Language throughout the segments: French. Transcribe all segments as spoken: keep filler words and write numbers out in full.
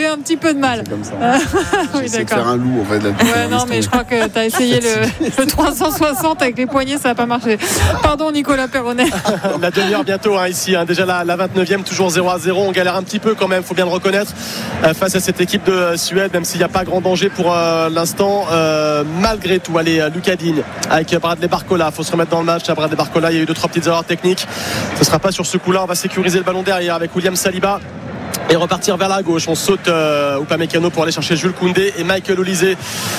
eu un petit peu de mal. C'est comme ça. Euh, J'ai oui, essayé de d'accord. faire un loup en fait. Là, Ouais, non, mais je crois que tu as essayé le, le trois cent soixante avec les poignets, ça n'a pas marché. Pardon, Nicolas Perronnet. La demi-heure bientôt hein, ici, hein. Déjà la, la vingt-neuvième, toujours zéro à zéro. On galère un petit peu quand même, il faut bien le reconnaître, euh, face à cette équipe de euh, Suède, même s'il n'y a pas grand danger pour euh, l'instant. Euh, malgré tout, allez, euh, Lucas Digne avec Bradley Barcola. Il faut se remettre dans le match. À Bradley Barcola, il y a eu deux, trois petites erreurs techniques. Ce ne sera pas sur ce coup-là. On va sécuriser le ballon derrière avec William Saliba. Et repartir vers la gauche. On saute euh, Upamecano pour aller chercher Jules Koundé et Michael Olise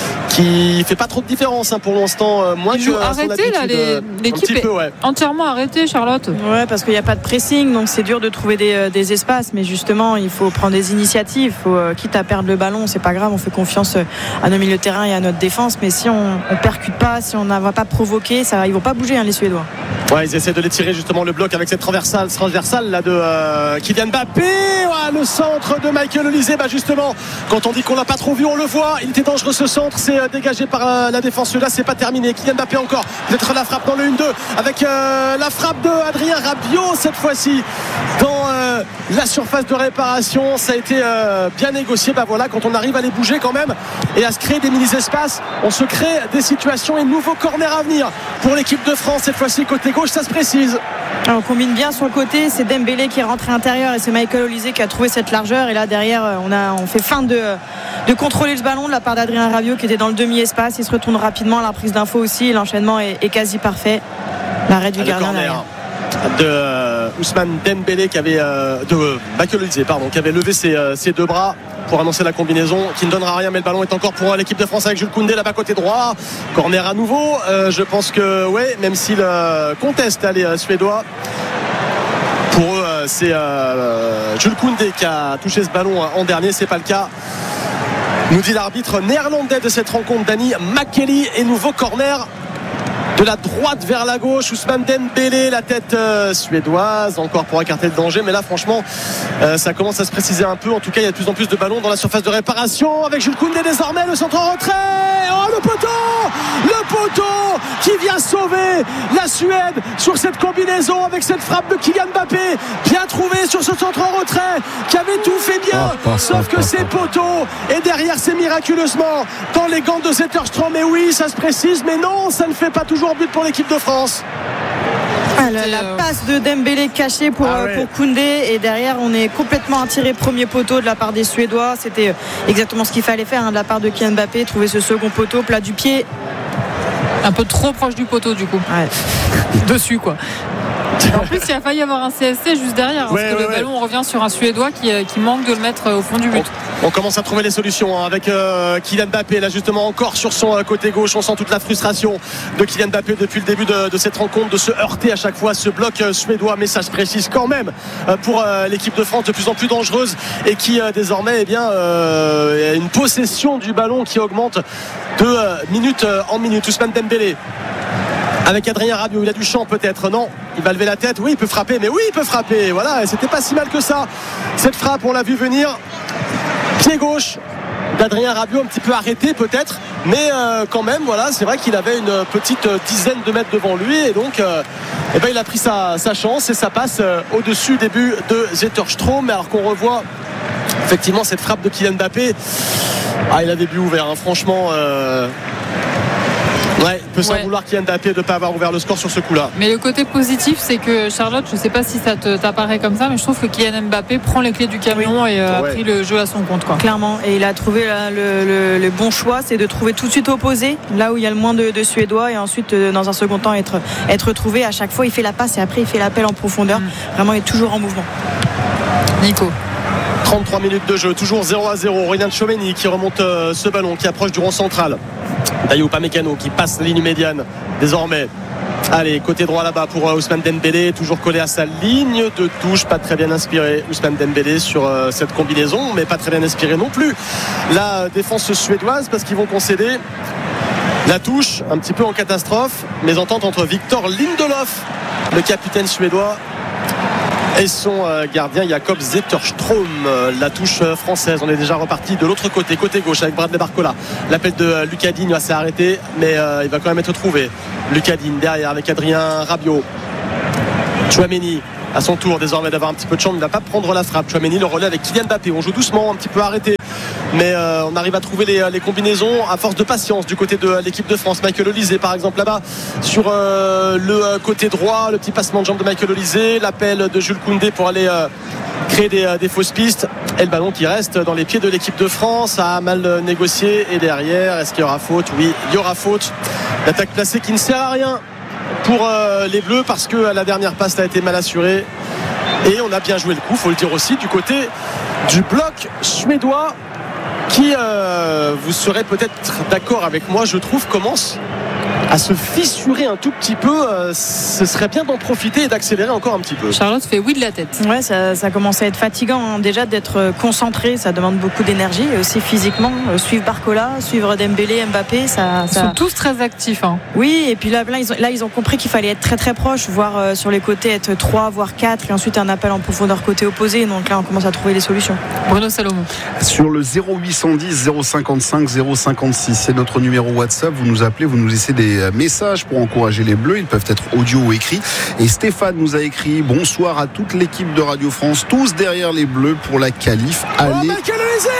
qui fait pas trop de différence hein, pour l'instant, euh, moins Ils que jouent euh, son arrêté habitude, là, les- euh, l'équipe un petit est peu, ouais. entièrement arrêtée, Charlotte. Ouais, parce qu'il n'y a pas de pressing, donc c'est dur de trouver des, des espaces. Mais justement, il faut prendre des initiatives. Faut, euh, quitte à perdre le ballon, c'est pas grave. On fait confiance à nos milieux de terrain et à notre défense. Mais si on, on percute pas, si on ne va pas provoquer, ça, ils vont pas bouger hein, les Suédois. Ouais, ils essaient de les tirer justement le bloc avec cette transversale, transversale là de euh, Kylian Mbappé. Ouais, le centre de Michael Olise. Bah justement, quand on dit qu'on l'a pas trop vu, on le voit. Il était dangereux ce centre. C'est euh, dégagé par euh, la défense. Là, c'est pas terminé. Kylian Mbappé encore. Peut-être la frappe dans le un deux avec euh, la frappe de Adrien Rabiot cette fois-ci dans euh, la surface de réparation. Ça a été euh, bien négocié. Bah voilà, quand on arrive à les bouger quand même et à se créer des mini-espaces, on se crée des situations et nouveau corner à venir pour l'équipe de France. Cette fois-ci côté gauche, ça se précise. Alors, on combine bien sur le côté, c'est Dembélé qui est rentré intérieur et c'est Michael Olise qui a trouvé cette largeur. Et là derrière, on, a, on fait fin de, de contrôler le ballon de la part d'Adrien Rabiot qui était dans le demi-espace. Il se retourne rapidement, la prise d'info aussi. L'enchaînement est, est quasi parfait. L'arrêt du Le gardien corner derrière. de euh, Ousmane Dembélé qui avait euh, de euh, Michael Olise, pardon, qui avait levé ses, euh, ses deux bras pour annoncer la combinaison qui ne donnera rien, mais le ballon est encore pour l'équipe de France avec Jules Koundé là-bas côté droit. Corner à nouveau. Euh, je pense que ouais, même s'il euh, conteste les euh, Suédois, pour eux euh, c'est euh, Jules Koundé qui a touché ce ballon en dernier. C'est pas le cas, nous dit l'arbitre néerlandais de cette rencontre, Danny McKelly. Et nouveau corner de la droite vers la gauche. Ousmane Dembélé, la tête euh, suédoise encore pour écarter le danger, mais là franchement euh, ça commence à se préciser un peu. En tout cas il y a de plus en plus de ballons dans la surface de réparation avec Jules Koundé désormais, le centre en retrait. Oh le poteau, le poteau qui vient sauver la Suède sur cette combinaison avec cette frappe de Kylian Mbappé, bien trouvé sur ce centre en retrait qui avait tout fait bien, oh, oh, sauf oh, que oh, c'est oh. poteau et derrière c'est miraculeusement dans les gants de Zetterstrom. Et oui, ça se précise, mais non, ça ne fait pas toujours but pour l'équipe de France. Ah, la, la passe de Dembélé cachée pour, Ah ouais. pour Koundé et derrière on est complètement attiré premier poteau de la part des Suédois. C'était exactement ce qu'il fallait faire hein, de la part de Kylian Mbappé, trouver ce second poteau plat du pied. Un peu trop proche du poteau du coup. Ouais. Dessus quoi. En plus il a failli y avoir un C S C juste derrière parce Ouais, que ouais, le ouais. ballon revient sur un Suédois qui, qui manque de le mettre au fond du but. On, on commence à trouver les solutions hein, avec euh, Kylian Mbappé là justement encore sur son euh, côté gauche. On sent toute la frustration de Kylian Mbappé depuis le début de, de cette rencontre, de se heurter à chaque fois ce bloc euh, suédois. Mais ça se précise quand même euh, pour euh, l'équipe de France de plus en plus dangereuse et qui euh, désormais eh bien, euh, a une possession du ballon qui augmente de euh, minute euh, en minute. Ousmane Dembélé avec Adrien Rabiot, il a du champ peut-être, non, il va lever la tête, oui il peut frapper, mais oui il peut frapper, voilà, et c'était pas si mal que ça cette frappe, on l'a vu venir, pied gauche d'Adrien Rabiot, un petit peu arrêté peut-être, mais euh, quand même voilà, c'est vrai qu'il avait une petite dizaine de mètres devant lui et donc euh, eh ben, il a pris sa, sa chance et ça passe euh, au-dessus des buts de Zetterstrom. Alors qu'on revoit effectivement cette frappe de Kylian Mbappé, ah il avait but ouvert hein, franchement euh... Ouais, il peut s'en Ouais. vouloir Kylian Mbappé de ne pas avoir ouvert le score sur ce coup-là. Mais le côté positif, c'est que Charlotte, je ne sais pas si ça te, t'apparaît comme ça, mais je trouve que Kylian Mbappé prend les clés du camion et euh, Ouais. a pris le jeu à son compte. Quoi. Clairement, et il a trouvé là, le, le, le bon choix, c'est de trouver tout de suite opposé, là où il y a le moins de, de Suédois, et ensuite euh, dans un second temps être, être trouvé. À chaque fois il fait la passe et après il fait l'appel en profondeur. Mm. Vraiment il est toujours en mouvement. Nico. trente-trois minutes de jeu, toujours zéro à zéro. Aurélien Tchouameni qui remonte euh, ce ballon, qui approche du rond central. Dayot Upamecano qui passe la ligne médiane désormais. Allez, côté droit là-bas pour euh, Ousmane Dembélé, toujours collé à sa ligne de touche, pas très bien inspiré Ousmane Dembélé sur euh, cette combinaison, mais pas très bien inspiré non plus la euh, défense suédoise parce qu'ils vont concéder la touche un petit peu en catastrophe. Mésentente entre Victor Lindelof, le capitaine suédois, et son euh, gardien Jakob Zetterstrom. Euh, la touche euh, française, on est déjà reparti de l'autre côté, côté gauche avec Bradley Barcola. L'appel de euh, Lucas Digne va s'arrêter, mais euh, il va quand même être trouvé. Lucas Digne derrière avec Adrien Rabiot. Tchouameni à son tour désormais d'avoir un petit peu de champ, il ne va pas prendre la frappe. Tchouameni le relais avec Kylian Mbappé, on joue doucement, un petit peu arrêté mais euh, on arrive à trouver les, les combinaisons à force de patience du côté de l'équipe de France. Michael Olysée par exemple là-bas sur euh, le côté droit, le petit passement de jambe de Michael Olysée, l'appel de Jules Koundé pour aller euh, créer des, des fausses pistes, et le ballon qui reste dans les pieds de l'équipe de France, a mal négocié, et derrière est-ce qu'il y aura faute? Oui, il y aura faute. L'attaque placée qui ne sert à rien pour euh, les Bleus parce que la dernière passe a été mal assurée, et on a bien joué le coup, faut le dire aussi, du côté du bloc suédois qui euh, vous serez peut-être d'accord avec moi, je trouve, commence à se fissurer un tout petit peu. Euh, ce serait bien d'en profiter et d'accélérer encore un petit peu. Charlotte fait oui de la tête. Ouais, ça, ça commence à être fatigant hein. Déjà d'être concentré, ça demande beaucoup d'énergie, et aussi physiquement, euh, suivre Barcola, suivre Dembélé, Mbappé, ça, Ils ça... sont tous très actifs hein. Oui, et puis là, là, ils ont, là ils ont compris qu'il fallait être très très proche, voire euh, sur les côtés être trois voire quatre, et ensuite un appel en profondeur côté opposé. Donc là on commence à trouver les solutions. Bruno Salomon sur le zéro huit cent dix zéro cinquante-cinq zéro cinquante-six, c'est notre numéro WhatsApp, vous nous appelez, vous nous laissez des messages pour encourager les Bleus, ils peuvent être audio ou écrits. Et Stéphane nous a écrit: bonsoir à toute l'équipe de Radio France, tous derrière les Bleus pour la qualif. Allez. Oh, Michael Olysée,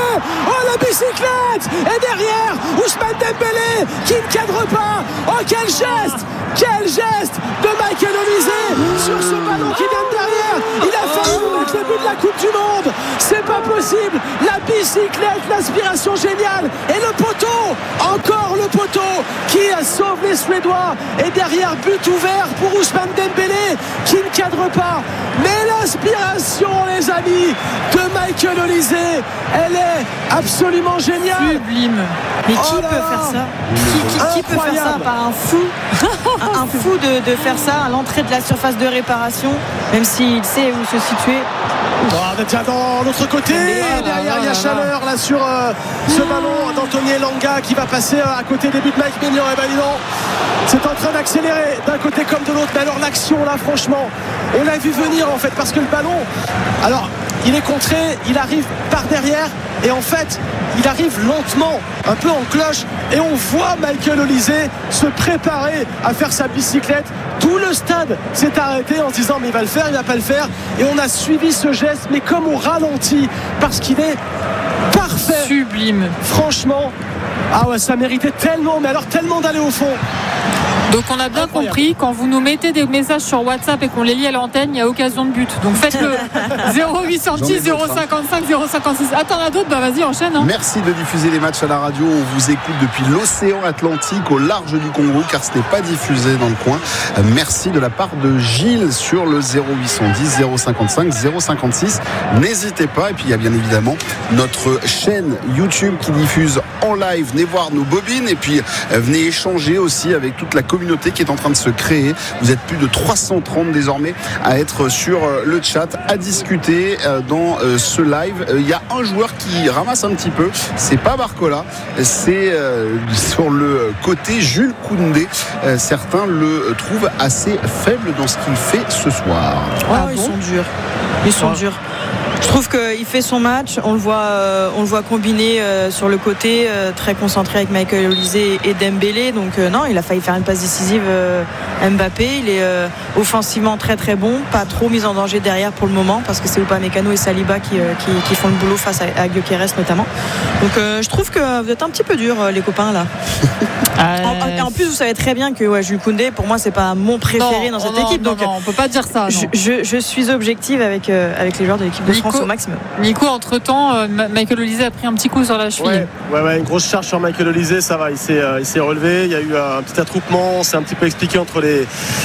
oh la bicyclette, et derrière Ousmane Dembélé qui ne cadre pas. Oh quel geste, quel geste de Michael Olysée sur ce ballon qui vient de derrière. Il a failli nous mettre le but de la Coupe du Monde. C'est pas possible. La bicyclette, l'aspiration géniale, et le poteau, encore le poteau qui sauve les Suédois, et derrière but ouvert pour Ousmane Dembélé qui ne cadre pas. Mais l'aspiration, les amis, de Michael Olysée, elle est absolument géniale. Sublime. Mais qui Oh là peut là. faire ça Qui, qui, qui peut faire ça à part un fou Un, un fou de, de faire ça à l'entrée de la surface de réparation, même s'il sait où se situer. Oh, on est déjà dans l'autre côté, et derrière il y a chaleur là sur euh, ce ballon d'Anthony Elanga qui va passer euh, à côté des buts de Mike Maignan. Et ben dis donc, c'est en train d'accélérer d'un côté comme de l'autre. Mais alors l'action là, franchement, on l'a vu venir en fait, parce que le ballon, alors il est contré, il arrive par derrière, et en fait il arrive lentement, un peu en cloche, et on voit Michael Olysée se préparer à faire sa bicyclette. Tout le stade s'est arrêté en se disant mais il va le faire, il va pas le faire, et on a suivi ce geste mais comme au ralenti, parce qu'il est parfait. Sublime. Franchement, ah ouais, ça méritait tellement, mais alors tellement d'aller au fond. Donc on a bien Incroyable. compris, quand vous nous mettez des messages sur WhatsApp et qu'on les lit à l'antenne, il y a occasion de but. Donc faites-le. zéro huit cent dix zéro cinquante-cinq zéro cinquante-six. Ah, t'en as d'autres? Bah vas-y, enchaîne hein. Merci de diffuser les matchs à la radio. On vous écoute depuis l'océan Atlantique au large du Congo, car ce n'est pas diffusé dans le coin. Merci de la part de Gilles sur le zéro huit cent dix zéro cinquante-cinq zéro cinquante-six. N'hésitez pas. Et puis il y a bien évidemment notre chaîne YouTube qui diffuse en live. Venez voir nos bobines, et puis venez échanger aussi avec toute la communauté qui est en train de se créer. Vous êtes plus de trois cent trente désormais à être sur le chat, à discuter dans ce live. Il y a un joueur qui ramasse un petit peu, c'est pas Barcola, c'est sur le côté Jules Koundé. Certains le trouvent assez faible dans ce qu'il fait ce soir. Oh, ah, ils bon sont durs. Ils sont ah. durs. Je trouve qu'il fait son match, on le voit, euh, on le voit combiné euh, sur le côté, euh, très concentré avec Michael Olysée et, et Dembélé. Donc euh, non, il a failli faire une passe décisive euh, Mbappé. Il est euh, offensivement très très bon, pas trop mis en danger derrière pour le moment, parce que c'est Upamecano et Saliba qui, euh, qui, qui font le boulot face à, à Gyökeres notamment. Donc euh, je trouve que vous êtes un petit peu durs les copains là. Euh... En, en plus vous savez très bien que ouais, Jules Koundé pour moi c'est pas mon préféré non, dans cette non, équipe. Non, donc non, on peut pas dire ça. Je, je, je suis objective avec, euh, avec les joueurs de l'équipe de France au maximum. Nico, entre temps, euh, Michael Olysée a pris un petit coup sur la cheville. Ouais, ouais, ouais, une grosse charge sur Michael Olysée, ça va, il s'est, euh, il s'est relevé. Il y a eu un petit attroupement, on s'est un petit peu expliqué entre les,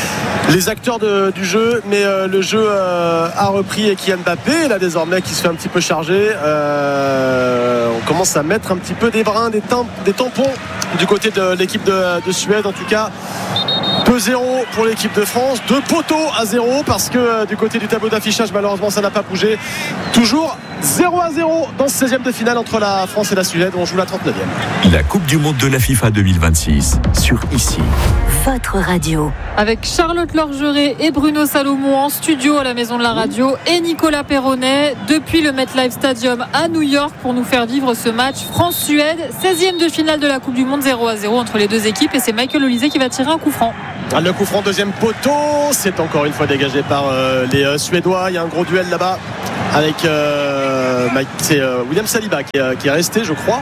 les acteurs de, du jeu, mais euh, le jeu euh, a repris, et Kylian Mbappé, là désormais, qui se fait un petit peu charger. Euh, on commence à mettre un petit peu des brins, des, tim- des tampons du côté de l'équipe de, de Suède, en tout cas. deux zéro pour l'équipe de France, deux poteaux à zéro, parce que euh, du côté du tableau d'affichage malheureusement ça n'a pas bougé. Toujours zéro à zéro dans ce seizième de finale entre la France et la Suède. On joue la trente-neuvième. La Coupe du Monde de la FIFA deux mille vingt-six sur Ici. Votre radio. Avec Charlotte Lorgeret et Bruno Salomon en studio à la Maison de la Radio, et Nicolas Perronnet depuis le MetLife Stadium à New York pour nous faire vivre ce match France-Suède, seizième de finale de la Coupe du Monde, zéro à zéro entre les deux équipes, et c'est Michael Olysée qui va tirer un coup franc. Le coup franc, deuxième poteau, c'est encore une fois dégagé par euh, les euh, Suédois. Il y a un gros duel là-bas avec euh, euh, c'est euh, William Saliba qui est, qui est resté, je crois.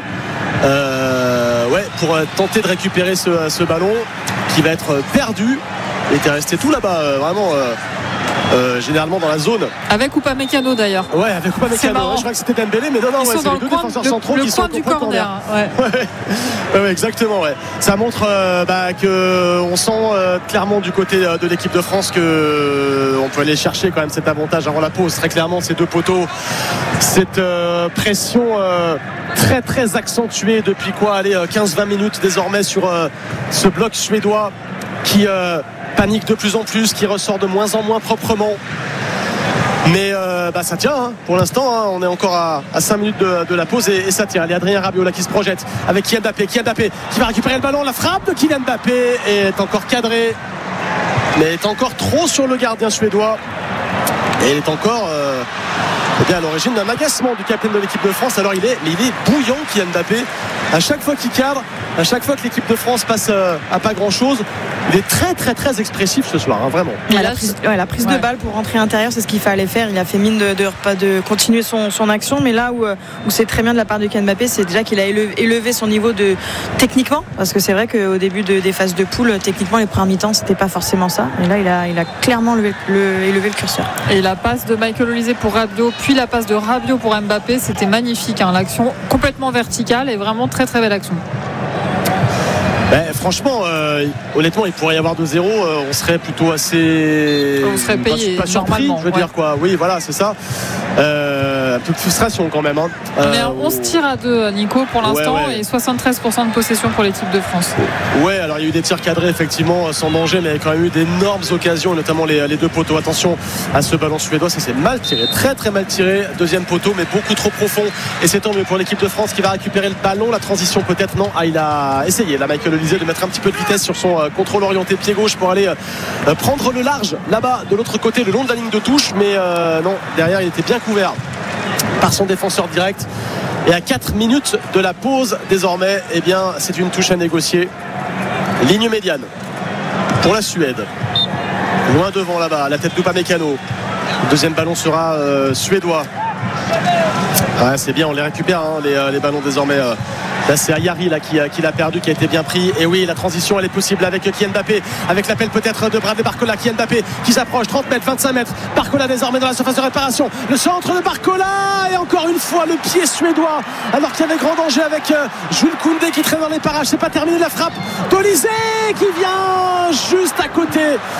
Euh, ouais, pour tenter de récupérer ce, ce ballon qui va être perdu. Il était resté tout là-bas, euh, vraiment. Euh, Euh, généralement dans la zone avec Upamecano d'ailleurs. Ouais, avec Upamecano. Ouais, je crois que c'était Dembélé, mais non, non, ouais, c'est les deux coin, défenseurs le, centraux le qui sont du au corner. corner. Ouais. Ouais, ouais, ouais, exactement. Ouais. Ça montre euh, bah, que on sent euh, clairement du côté euh, de l'équipe de France que euh, on peut aller chercher quand même cet avantage avant la pause. Très clairement, ces deux poteaux, cette euh, pression euh, très très accentuée depuis quoi, allez, quinze vingt minutes désormais sur euh, ce bloc suédois qui euh, panique de plus en plus, qui ressort de moins en moins proprement. Mais euh, bah, ça tient hein, pour l'instant, hein, on est encore à, à cinq minutes de, de la pause et, et ça tient. Allez, Adrien Rabiot là qui se projette avec Kylian Mbappé, Kylian Mbappé qui va récupérer le ballon, la frappe de Kylian Mbappé est encore cadrée, mais est encore trop sur le gardien suédois et il est encore euh, eh bien, à l'origine d'un agacement du capitaine de l'équipe de France. Alors il est, il est bouillant Kylian Mbappé, à chaque fois qu'il cadre, à chaque fois que l'équipe de France passe euh, à pas grand chose. Il est très très très expressif ce soir, hein, vraiment. Ouais, la prise, ouais, la prise ouais. de balle pour rentrer intérieur, c'est ce qu'il fallait faire. Il a fait mine de, de, de, de continuer son, son action, mais là où, où c'est très bien de la part de Kylian Mbappé, c'est déjà qu'il a élevé, élevé son niveau de techniquement, parce que c'est vrai qu'au début de, des phases de poule, techniquement les premiers mi-temps c'était pas forcément ça. Et là il a, il a clairement levé le, élevé le curseur. Et la passe de Michael Olise pour Rabiot, puis la passe de Rabiot pour Mbappé, c'était magnifique. Hein, l'action complètement verticale et vraiment très très belle action. Ben, franchement, euh, honnêtement, il pourrait y avoir deux zéro. Euh, on serait plutôt assez. On serait payé pas, pas surpris, je veux ouais. dire quoi. Oui, voilà, c'est ça. Euh, un peu de frustration quand même. Hein. Mais euh, on se tire à deux, Nico, pour l'instant, ouais, ouais. Et soixante-treize pour cent de possession pour l'équipe de France. Ouais, alors il y a eu des tirs cadrés, effectivement, sans danger, mais il y a quand même eu d'énormes occasions, notamment les, les deux poteaux. Attention à ce ballon suédois, ça c'est mal tiré, très très mal tiré. Deuxième poteau, mais beaucoup trop profond. Et c'est tant mieux pour l'équipe de France qui va récupérer le ballon. La transition peut-être, non. Ah, il a essayé, là, Michael Olise, de mettre un petit peu de vitesse sur son euh, contrôle orienté pied gauche pour aller euh, prendre le large là-bas de l'autre côté, le long de la ligne de touche, mais euh, non, derrière il était bien couvert par son défenseur direct. Et à quatre minutes de la pause désormais, eh bien c'est une touche à négocier. Ligne médiane pour la Suède, loin devant là-bas, la tête d'Upamecano. Le deuxième ballon sera euh, suédois. Ouais, c'est bien, on les récupère hein, les, euh, les ballons désormais. euh, Là c'est Ayari là, qui, qui l'a perdu, qui a été bien pris. Et oui, la transition elle est possible avec Kylian Mbappé, avec l'appel peut-être de Bradley Barcola. Kylian Mbappé qui s'approche, trente mètres, vingt-cinq mètres. Barcola désormais dans la surface de réparation. Le centre de Barcola et encore une fois le pied suédois. Alors qu'il y avait grand danger avec euh, Jules Koundé qui traîne dans les parages. C'est pas terminé, la frappe d'Olise qui vient juste à côté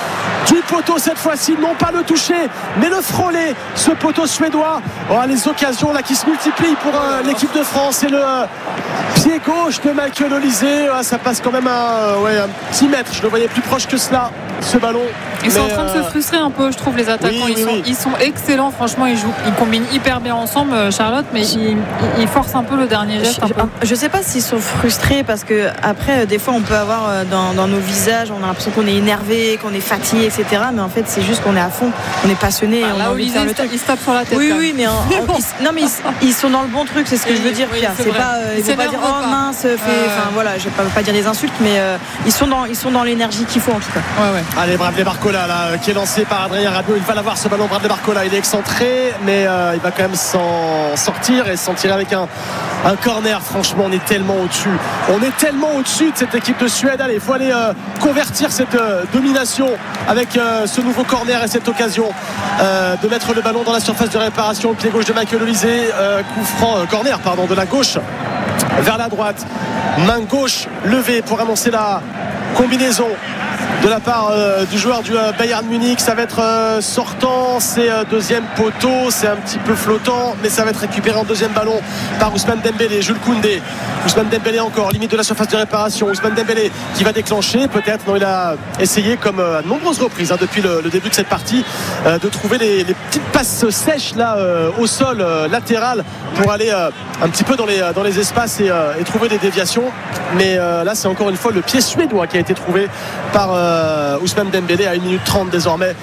du poteau cette fois-ci. Non pas le toucher, mais le frôler, ce poteau suédois. Oh, les occasions là qui se multiplient pour euh, l'équipe de France et le euh, pied gauche de Michael Olise, ah, ça passe quand même à ouais, un petit mètre. Je le voyais plus proche que cela, ce ballon. Ils sont Mais en train euh... de se frustrer un peu, je trouve, les attaquants. Oui, ils, oui, sont, oui. ils sont excellents, franchement. Ils jouent, ils combinent hyper bien ensemble, Charlotte, mais ils, ils forcent un peu le dernier geste. Je, je sais pas s'ils sont frustrés parce que après, des fois, on peut avoir dans, dans nos visages, on a l'impression qu'on est énervé, qu'on est fatigué, et cetera. Mais en fait, c'est juste qu'on est à fond, on est passionné. Bah, on là, a envie de faire le truc. Ils se tapent sur la tête. Oui, oui, mais en, en, ils, non, mais ils, ils sont dans le bon truc, c'est ce que oui, je veux dire. Oui, c'est pas, euh, ils vont pas dire oh mince, fait, euh... enfin voilà, je vais pas, pas dire des insultes, mais euh, ils sont dans, ils sont dans l'énergie qu'il faut en tout cas. Ouais, ouais. Allez, Bradley Barcola là, qui est lancé par Adrien Rabiot. Il va l'avoir ce ballon, Bradley Barcola. Il est excentré, mais euh, il va quand même s'en sortir et s'en tirer avec un, un corner. Franchement, on est tellement au-dessus. On est tellement au-dessus de cette équipe de Suède. Allez, il faut aller euh, convertir cette euh, domination avec euh, ce nouveau corner et cette occasion euh, de mettre le ballon dans la surface de réparation. Le pied gauche de Michael Olise, euh, coup franc, euh, corner, pardon, de la gauche vers la droite. Main gauche levée pour annoncer la combinaison de la part euh, du joueur du euh, Bayern Munich. Ça va être euh, sortant, c'est euh, deuxième poteau, c'est un petit peu flottant, mais ça va être récupéré en deuxième ballon par Ousmane Dembélé. Jules Koundé, Ousmane Dembélé encore, limite de la surface de réparation. Ousmane Dembélé qui va déclencher, peut-être, non, il a essayé comme euh, à de nombreuses reprises hein, depuis le, le début de cette partie euh, de trouver les, les petites passes sèches là euh, au sol euh, latéral pour aller euh, un petit peu dans les, dans les espaces et, euh, et trouver des déviations. Mais euh, là c'est encore une fois le pied suédois qui a été trouvé par euh, Ousmane Dembélé à une minute trente désormais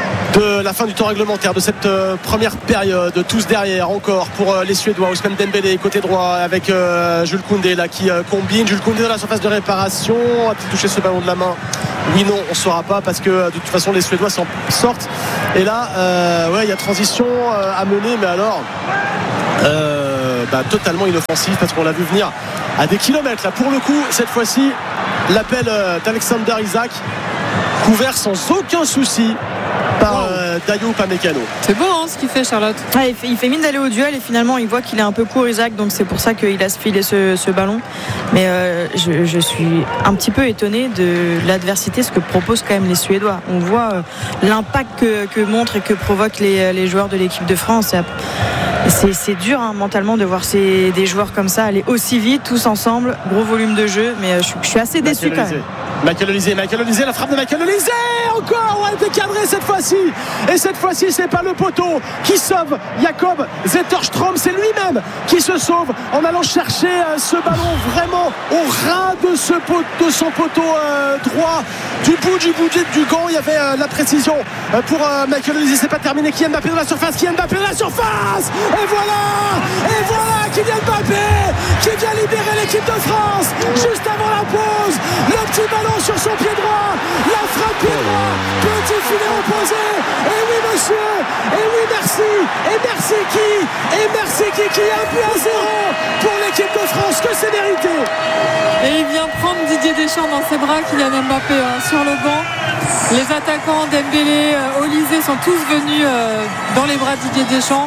de la fin du temps réglementaire de cette euh, première période. Tous derrière encore pour euh, les Suédois. Ousmane Dembélé côté droit avec euh, Jules Koundé là qui euh, combine. Jules Koundé dans la surface de réparation, a-t-il touché ce ballon de la main? Oui, non, on ne saura pas parce que de toute façon les Suédois s'en sortent. Et là euh, ouais, il y a transition euh, à mener, mais alors euh, bah, totalement inoffensif parce qu'on l'a vu venir à des kilomètres. Là, pour le coup, cette fois-ci, l'appel euh, d'Alexander Isak couvert sans aucun souci par euh, Dayo Upamecano. C'est beau hein, ce qu'il fait, Charlotte. Ouais, il, fait, il fait mine d'aller au duel et finalement il voit qu'il est un peu court, Isaac, donc c'est pour ça qu'il a filé ce, ce ballon. Mais euh, je, je suis un petit peu étonné de l'adversité, ce que proposent quand même les Suédois. On voit euh, l'impact que, que montrent et que provoquent les, les joueurs de l'équipe de France. C'est, c'est dur hein, mentalement de voir ces, des joueurs comme ça aller aussi vite, tous ensemble, gros volume de jeu, mais euh, je, je suis assez déçu quand même. Michael Olise, Michael Olise, la frappe de Michael Olise, encore, ouais, décadré cette fois-ci. Et cette fois-ci, c'est pas le poteau qui sauve Jakob Zetterstrom, c'est lui-même qui se sauve en allant chercher euh, ce ballon vraiment au ras de, ce pot, de son poteau euh, droit. Du bout du bout du, du gant, il y avait euh, la précision euh, pour euh, Michael Olise. C'est pas terminé. Kylian Mbappé dans la surface, Kylian Mbappé dans la surface. Et voilà, et voilà Kylian Mbappé qui vient libérer l'équipe de France juste avant la pause. Le petit ballon sur son pied droit, la frappe pied droit, petit filet opposé. Et oui monsieur, et oui merci, et merci qui, et merci qui, qui est un but à zéro pour l'équipe de France, que c'est mérité. Et il vient prendre Didier Deschamps dans ses bras, Kylian Mbappé hein, sur le banc. Les attaquants Dembélé, euh, Olise sont tous venus euh, dans les bras de Didier Deschamps.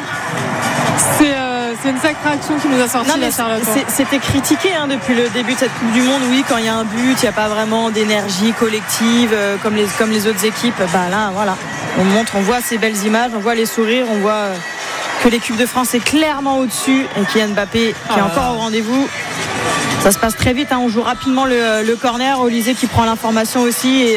C'est euh, C'est une sacrée action qui nous a sorti la Charlotte. C'était critiqué hein, depuis le début de cette Coupe du Monde. Oui, quand il y a un but, il n'y a pas vraiment d'énergie collective euh, comme, les, comme les autres équipes. Bah là, voilà, on montre, on voit ces belles images, on voit les sourires, on voit euh, que l'équipe de France est clairement au-dessus et Kylian Mbappé qui est ah, encore au rendez-vous. Ça se passe très vite, hein, on joue rapidement le, le corner. Olise qui prend l'information aussi et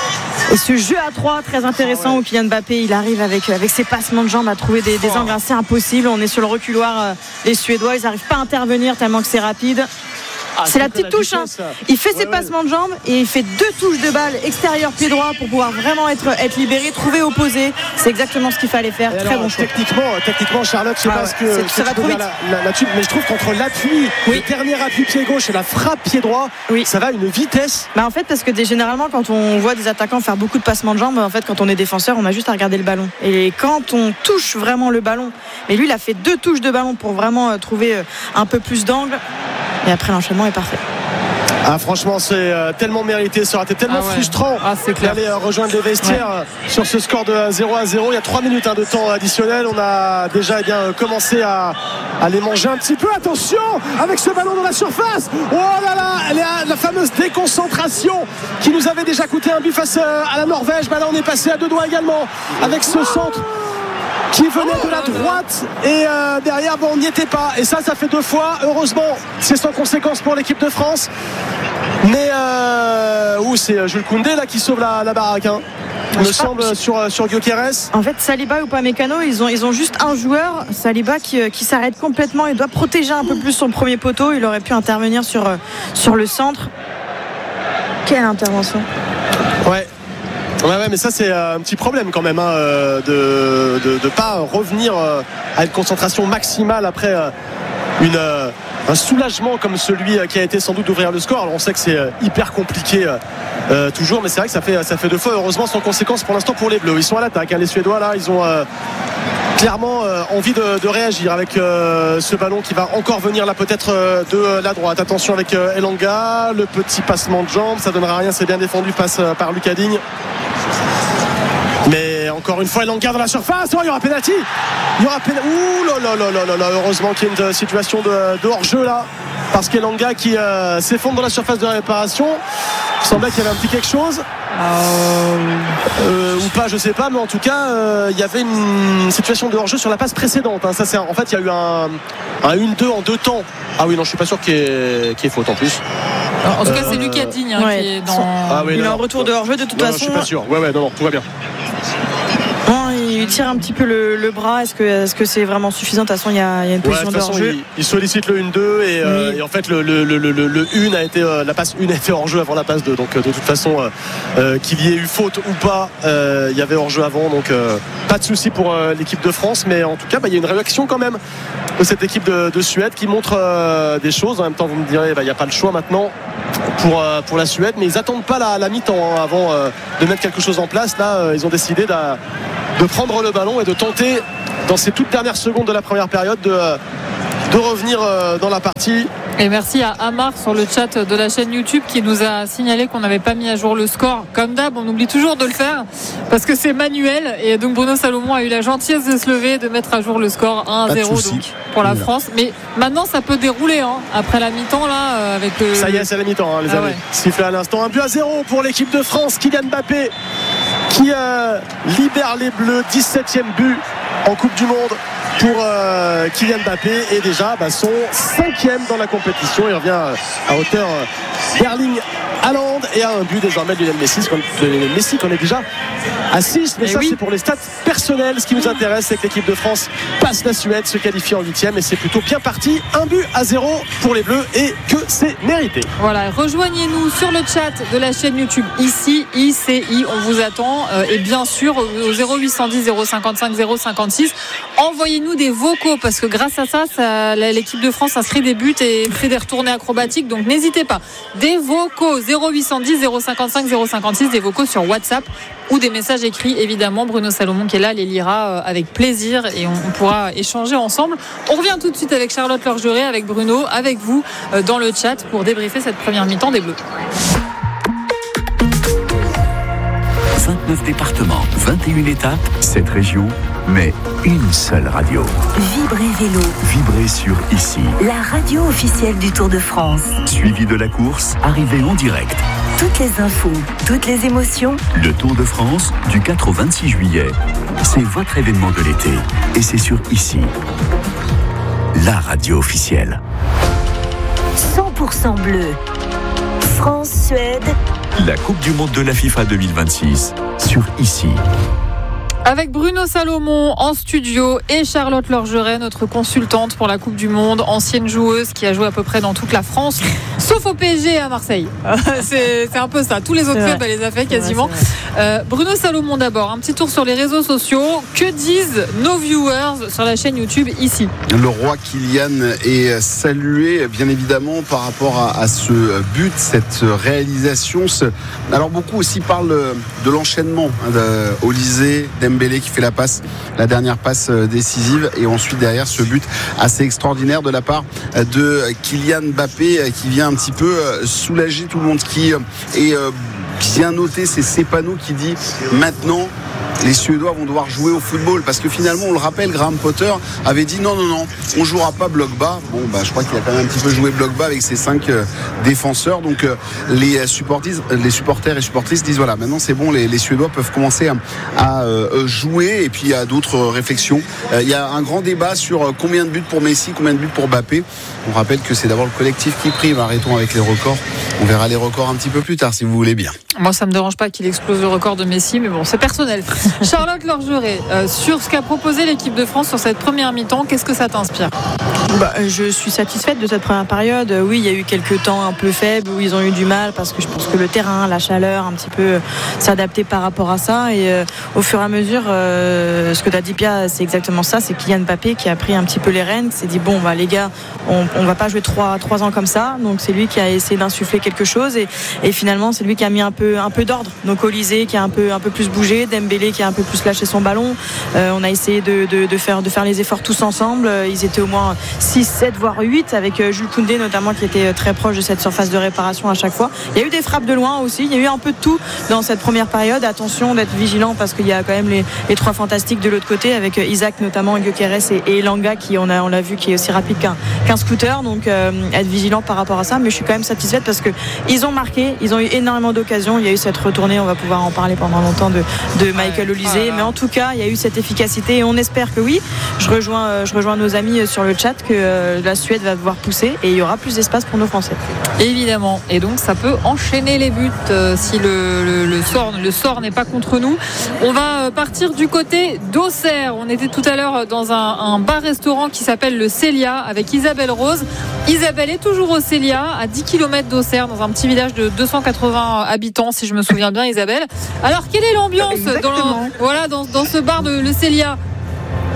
Et ce jeu à trois très intéressant où Kylian Mbappé il arrive avec, avec ses passements de jambes à trouver des, des angles assez impossibles. On est sur le reculoir, les Suédois ils n'arrivent pas à intervenir tellement que c'est rapide. Ah, c'est la petite la touche hein. Il fait ses ouais, passements ouais. de jambes et il fait deux touches de balle extérieur pied droit pour pouvoir vraiment être, être libéré, trouver opposé. C'est exactement ce qu'il fallait faire. Et très alors, bon choix. Techniquement, techniquement Charlotte, je sais ah, pas ouais. ce que, ça va trop vite. La, la, la tube, mais je trouve qu'entre l'appui, oui. le dernier appui pied gauche et la frappe pied droit, oui. ça va à une vitesse. Bah en fait parce que des, généralement quand on voit des attaquants faire beaucoup de passements de jambes, en fait quand on est défenseur, on a juste à regarder le ballon. Et quand on touche vraiment le ballon, et lui il a fait deux touches de ballon pour vraiment euh, trouver euh, un peu plus d'angle. Et après l'enchaînement est parfait. Ah, franchement c'est euh, tellement mérité, ça aurait été tellement ah ouais. frustrant ah, d'aller euh, rejoindre les vestiaires ouais. euh, sur ce score de zéro à zéro. Il y a trois minutes hein, de temps additionnel. On a déjà eh bien, commencé à, à les manger un petit peu. Attention avec ce ballon dans la surface. Oh là là, la, la fameuse déconcentration qui nous avait déjà coûté un but face à la Norvège. Bah là on est passé à deux doigts également avec ce centre qui venait de la droite et euh, derrière bon, on n'y était pas et ça ça fait deux fois. Heureusement c'est sans conséquence pour l'équipe de France, mais euh, où c'est Jules Koundé là qui sauve la, la baraque hein. Il me semble sur, sur Gyökeres. En fait Saliba ou Upamecano ils ont, ils ont juste un joueur, Saliba qui, qui s'arrête complètement. Il doit protéger un peu plus son premier poteau. Il aurait pu intervenir sur, sur le centre. Quelle intervention. Ouais. Ouais, ouais, mais ça c'est un petit problème quand même hein, de de de pas revenir à une concentration maximale après une un soulagement comme celui qui a été sans doute d'ouvrir le score. Alors on sait que c'est hyper compliqué euh, toujours, mais c'est vrai que ça fait ça fait deux fois. Heureusement sans conséquence pour l'instant pour les Bleus. Ils sont à l'attaque. Hein, les Suédois là, ils ont euh, clairement euh, envie de, de réagir avec euh, ce ballon qui va encore venir là peut-être euh, de la droite. Attention avec euh, Elanga, le petit passement de jambes, ça donnera rien. C'est bien défendu, passe euh, par Lucas Digne. Mais encore une fois Elanga dans la surface. Oh, il y aura pénalty. Il y aura pénalty. Ouh là là là là là. Heureusement qu'il y a une situation de, de hors-jeu là, parce qu'Elanga qui euh, s'effondre dans la surface de réparation. Il semblait qu'il y avait un petit quelque chose. Euh, ou pas, je sais pas, mais en tout cas, euh, il y avait une situation de hors-jeu sur la passe précédente. Hein. Ça, c'est, en fait, il y a eu un, un un deux en deux temps. Ah oui, non, je suis pas sûr qu'il y ait, qu'il y ait faute en plus. Alors, en tout cas, c'est euh, Lucas Digne hein, ouais. qui est dans. Ah oui, il a un retour de hors-jeu de toute non, façon. Non, je suis pas sûr. Ouais, ouais, non, non, tout va bien. Bon, il tire un petit peu le, le bras. Est-ce que, est-ce que c'est vraiment suffisant? De toute façon, il y a, il y a une position ouais, de, de hors-jeu. Il, il sollicite le un deux et, euh, et en fait, le, le, le, le, le un a été, euh, la passe un a été hors-jeu avant la passe deux. Donc, euh, de toute façon, euh, euh, qu'il y ait eu faute ou pas, euh, il y avait hors-jeu avant. Donc, euh, pas de souci pour euh, l'équipe de France. Mais en tout cas, bah, il y a une réaction quand même de cette équipe de, de Suède qui montre euh, des choses. En même temps, vous me direz, bah, il n'y a pas le choix maintenant pour, euh, pour la Suède. Mais ils n'attendent pas la, la mi-temps hein, avant euh, de mettre quelque chose en place. Là, euh, ils ont décidé d'a, de prendre le ballon et de tenter dans ces toutes dernières secondes de la première période de, de revenir dans la partie. Et merci à Amar sur le chat de la chaîne YouTube qui nous a signalé qu'on n'avait pas mis à jour le score. Comme d'hab, on oublie toujours de le faire parce que c'est manuel. Et donc Bruno Salomon a eu la gentillesse de se lever, de mettre à jour le score un à zéro donc pour la France. Mais maintenant, ça peut dérouler hein, après la mi-temps là avec le... Ça y est, c'est la mi-temps, hein, les ah amis. Ouais. Sifflé à l'instant, un but à zéro pour l'équipe de France. Kylian Mbappé qui euh, libère les Bleus, dix-septième but en Coupe du Monde pour euh, Kylian Mbappé et déjà bah, son cinquième dans la compétition. Il revient à hauteur euh, d'Erling Haaland et à un but désormais de Lionel Messi, de Messi qu'on est déjà à six, mais et ça oui. C'est pour les stats personnels. Ce qui nous intéresse, c'est que l'équipe de France passe la Suède, se qualifie en huitième et c'est plutôt bien parti. Un but à zéro pour les Bleus et que c'est mérité. Voilà, rejoignez-nous sur le chat de la chaîne YouTube ici, I C I, on vous attend euh, et bien sûr au zéro huit cent dix zéro cinquante-cinq zéro cinquante-six envoyez-nous des vocaux parce que grâce à ça, ça l'équipe de France inscrit des buts et fait des retournées acrobatiques, donc n'hésitez pas, des vocaux zéro huit cent dix zéro cinquante-cinq zéro cinquante-six, des vocaux sur WhatsApp ou des messages écrits, évidemment. Bruno Salomon qui est là les lira avec plaisir et on, on pourra échanger ensemble. On revient tout de suite avec Charlotte Lorgeret, avec Bruno, avec vous dans le chat pour débriefer cette première mi-temps des Bleus. vingt-neuf départements, vingt et une étapes, sept régions, mais une seule radio. Vibrez Vélo. Vibrez sur Ici. La radio officielle du Tour de France. Suivi de la course, arrivée en direct. Toutes les infos, toutes les émotions. Le Tour de France, du quatre au vingt-six juillet. C'est votre événement de l'été. Et c'est sur Ici. La radio officielle. cent pour cent bleu. France-Suède. La Coupe du Monde de la FIFA deux mille vingt-six sur Ici. Avec Bruno Salomon en studio et Charlotte Lorgeret, notre consultante pour la Coupe du Monde, ancienne joueuse qui a joué à peu près dans toute la France, sauf au P S G et à Marseille. c'est, c'est un peu ça. Tous les autres clubs, elle les a fait quasiment. Vrai, euh, Bruno Salomon d'abord, un petit tour sur les réseaux sociaux. Que disent nos viewers sur la chaîne YouTube Ici? Le roi Kylian est salué, bien évidemment, par rapport à, à ce but, cette réalisation. Ce... Alors beaucoup aussi parlent de l'enchaînement hein, de Olysée, Dembélé qui fait la passe, la dernière passe décisive et ensuite derrière ce but assez extraordinaire de la part de Kylian Mbappé qui vient un petit peu soulager tout le monde, qui est bien noté. C'est Cepano qui dit maintenant les Suédois vont devoir jouer au football parce que finalement on le rappelle, Graham Potter avait dit non non non on jouera pas bloc bas. Bon bah je crois qu'il a quand même un petit peu joué bloc bas avec ses cinq euh, défenseurs, donc euh, les supporters les supporters et supportrices disent voilà maintenant c'est bon, les, les Suédois peuvent commencer à, à euh, jouer. Et puis il y a d'autres réflexions, euh, il y a un grand débat sur combien de buts pour Messi, combien de buts pour Mbappé. On rappelle que c'est d'abord le collectif qui prime. Arrêtons avec les records, on verra les records un petit peu plus tard si vous voulez bien. Moi ça me dérange pas qu'il explose le record de Messi, mais bon c'est personnel. Charlotte Lorgeret, euh, sur ce qu'a proposé l'équipe de France sur cette première mi-temps, qu'est-ce que ça t'inspire? Bah, je suis satisfaite de cette première période. Oui, il y a eu quelques temps un peu faibles où ils ont eu du mal parce que je pense que le terrain, la chaleur, un petit peu euh, s'adapter par rapport à ça. Et euh, au fur et à mesure, euh, ce que tu as dit, Pia, c'est exactement ça. C'est Kylian Mbappé qui a pris un petit peu les rênes, qui s'est dit bon, bah, les gars, on, on va pas jouer trois, trois ans comme ça. Donc c'est lui qui a essayé d'insuffler quelque chose et, et finalement c'est lui qui a mis un peu, un peu d'ordre. Donc Olysée qui a un peu, un peu plus bougé, Dembélé qui a un peu plus lâché son ballon. Euh, on a essayé de, de, de, faire, de faire les efforts tous ensemble. Ils étaient au moins six, sept voire huit avec Jules Koundé notamment qui était très proche de cette surface de réparation à chaque fois. Il y a eu des frappes de loin aussi, il y a eu un peu de tout dans cette première période. Attention d'être vigilant parce qu'il y a quand même les, les trois fantastiques de l'autre côté avec Isaac notamment, Gyökeres et, et Elanga qui on, a, on l'a vu qui est aussi rapide qu'un, qu'un scooter, donc euh, être vigilant par rapport à ça. Mais je suis quand même satisfaite parce qu'ils ont marqué, ils ont eu énormément d'occasions. Il y a eu cette retournée, on va pouvoir en parler pendant longtemps de, de Michael Olysée, mais en tout cas il y a eu cette efficacité et on espère que oui. Je rejoins, je rejoins nos amis sur le chat que euh, la Suède va devoir pousser et il y aura plus d'espace pour nos Français. Évidemment, et donc ça peut enchaîner les buts euh, si le, le, le, sort, le sort n'est pas contre nous. On va partir du côté d'Auxerre. On était tout à l'heure dans un, un bar-restaurant qui s'appelle le Célia avec Isabelle Rose. Isabelle est toujours au Célia, à dix kilomètres d'Auxerre, dans un petit village de deux cent quatre-vingts habitants, si je me souviens bien, Isabelle. Alors, quelle est l'ambiance dans, le, voilà, dans, dans ce bar de le Célia?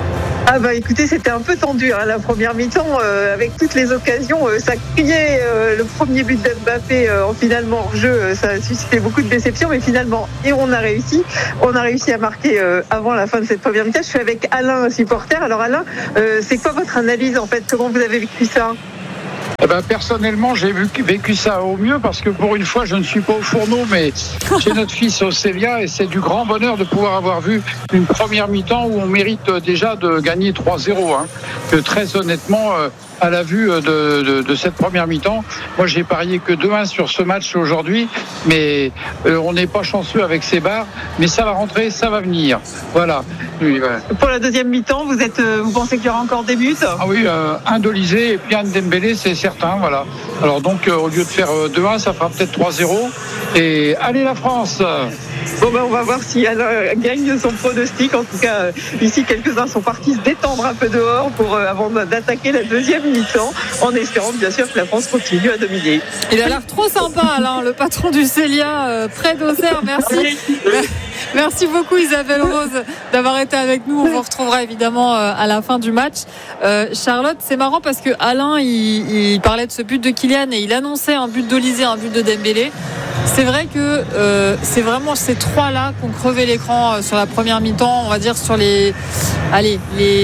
Ah bah écoutez, c'était un peu tendu hein, la première mi-temps euh, avec toutes les occasions, euh, ça criait euh, le premier but d'Mbappé euh, en finalement hors jeu, euh, ça a suscité beaucoup de déception, mais finalement et on a réussi, on a réussi à marquer euh, avant la fin de cette première mi-temps. Je suis avec Alain, supporter. Alors Alain, euh, c'est quoi votre analyse en fait? Comment vous avez vécu ça? Eh ben, personnellement, j'ai vécu ça au mieux parce que pour une fois, je ne suis pas au fourneau, mais j'ai notre fils au Célia et c'est du grand bonheur de pouvoir avoir vu une première mi-temps où on mérite déjà de gagner trois zéro. Hein. Que très honnêtement, à la vue de, de, de cette première mi-temps, moi j'ai parié que deux un sur ce match aujourd'hui, mais euh, on n'est pas chanceux avec ces barres, mais ça va rentrer, ça va venir. Voilà. Oui, voilà. Pour la deuxième mi-temps, vous êtes, vous pensez qu'il y aura encore des buts? Ah oui, euh, un d'Olysée et puis un de Dembélé, c'est certain, voilà. Alors donc, euh, au lieu de faire euh, deux un, ça fera peut-être trois zéro. Et allez la France! Bon ben on va voir si Alain gagne son pronostic. En tout cas, euh, ici quelques-uns sont partis se détendre un peu dehors pour euh, avant d'attaquer la deuxième mi-temps, en espérant bien sûr que la France continue à dominer. Il a l'air trop sympa, Alain, le patron du Célia, euh, près d'Auxerre. Merci. Merci beaucoup Isabelle Rose d'avoir été avec nous. On vous retrouvera évidemment euh, à la fin du match. Euh, Charlotte, c'est marrant parce que Alain il, il parlait de ce but de Kylian et il annonçait un but d'Olysée, un but de Dembélé. C'est vrai que euh, c'est vraiment ces trois-là qui ont crevé l'écran euh, sur la première mi-temps, on va dire sur les... Allez,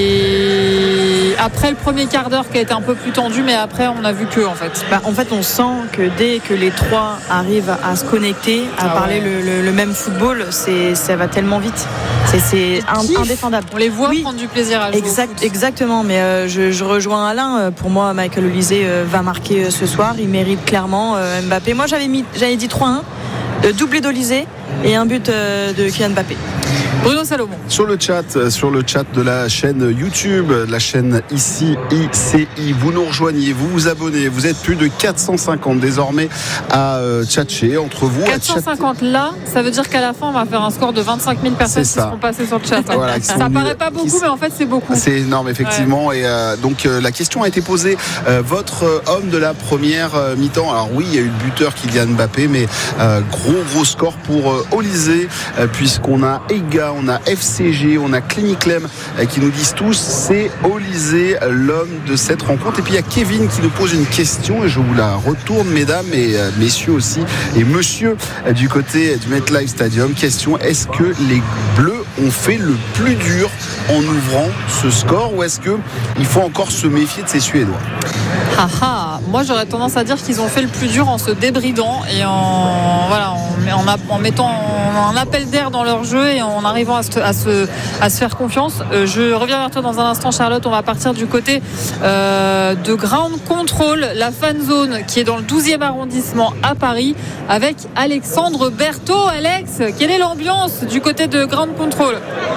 les... après le premier quart d'heure qui a été un peu plus tendu, mais après on a vu que en fait. Bah, en fait, on sent que dès que les trois arrivent à se connecter, à ah parler ouais. le, le, le même football, c'est, ça va tellement vite. C'est, c'est un, indéfendable. On les voit oui. prendre du plaisir à jouer exact, au foot. Exactement, mais euh, je, je rejoins Alain. Pour moi, Michael Olysée euh, va marquer euh, ce soir. Il mérite clairement euh, Mbappé. Moi, j'avais, mis, j'avais dit trois un, euh, doublé d'Olysée et un but euh, de Kylian Mbappé. Bruno Salomon. Sur le chat, sur le chat de la chaîne YouTube, la chaîne ici I C I, vous nous rejoignez, vous vous abonnez, vous êtes plus de quatre cent cinquante désormais à euh, tchatcher entre vous. quatre cent cinquante là, ça veut dire qu'à la fin on va faire un score de vingt-cinq mille personnes qui seront passées sur le chat. Voilà, ça sont paraît pas beaucoup, mais en fait c'est beaucoup. C'est énorme effectivement. Ouais. Et euh, donc euh, la question a été posée. Euh, votre euh, homme de la première euh, mi-temps. Alors oui, il y a eu le buteur Kylian Mbappé, mais euh, gros gros score pour euh, Olysée, euh, puisqu'on a Ega. On a F C G, on a Cliniclem qui nous disent tous c'est Olysée l'homme de cette rencontre. Et puis il y a Kevin qui nous pose une question et je vous la retourne mesdames et messieurs aussi et monsieur du côté du MetLife Stadium. Question, est-ce que les Bleus ont fait le plus dur en ouvrant ce score ou est-ce qu'il faut encore se méfier de ces Suédois? Ah ah, moi j'aurais tendance à dire qu'ils ont fait le plus dur en se débridant et en, voilà, en, en, en mettant un appel d'air dans leur jeu et en arrivant à se, à se, à se faire confiance. Euh, je reviens vers toi dans un instant Charlotte, on va partir du côté euh, de Ground Control, la fan zone qui est dans le douzième arrondissement à Paris avec Alexandre Berthaud. Alex, quelle est l'ambiance du côté de Ground Control?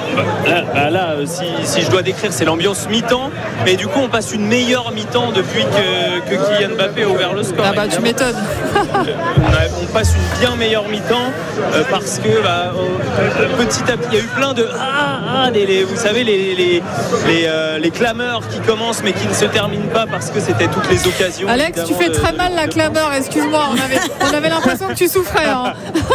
Là, bah là si, si je dois décrire, c'est l'ambiance mi-temps, mais du coup on passe une meilleure mi-temps depuis que, que Kylian Mbappé a ouvert le score. Ah bah tu m'étonnes. on, a, on passe une bien meilleure mi-temps euh, parce que bah, euh, petit à petit il y a eu plein de ah, ah les, les, vous savez les, les, les, euh, les clameurs qui commencent mais qui ne se terminent pas parce que c'était toutes les occasions. Alex, tu fais de, très de, mal de, la clameur, excuse-moi, on avait, on avait l'impression que tu souffrais. Hein.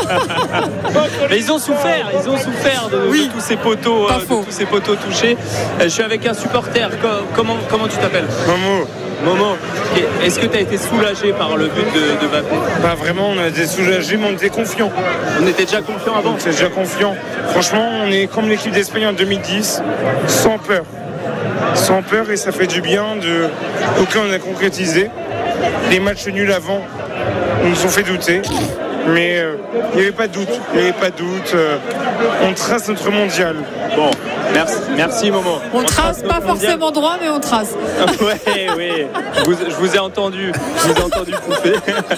Mais ils ont souffert, ils ont souffert de, oui. de tous ces poteaux, euh, de tous ces poteaux touchés. Euh, je suis avec un supporter. Comment, comment tu t'appelles? Momo. Momo, est-ce que tu as été soulagé par le but de, de Mbappé? Pas vraiment, on a été soulagé, mais on était confiant. On était déjà confiant avant? On était déjà confiant. Franchement, on est comme l'équipe d'Espagne en deux mille dix, sans peur. Sans peur et ça fait du bien. De... Donc là, on a concrétisé. Les matchs nuls avant nous ont fait douter. Mais euh, il n'y avait pas de doute. Il n'y avait pas de doute. Euh, on trace notre mondial. Bon, merci, merci Momo. On, on trace, trace pas forcément droit, mais on trace. Oui, oui. Vous, je vous ai entendu. Je vous ai entendu pouffer.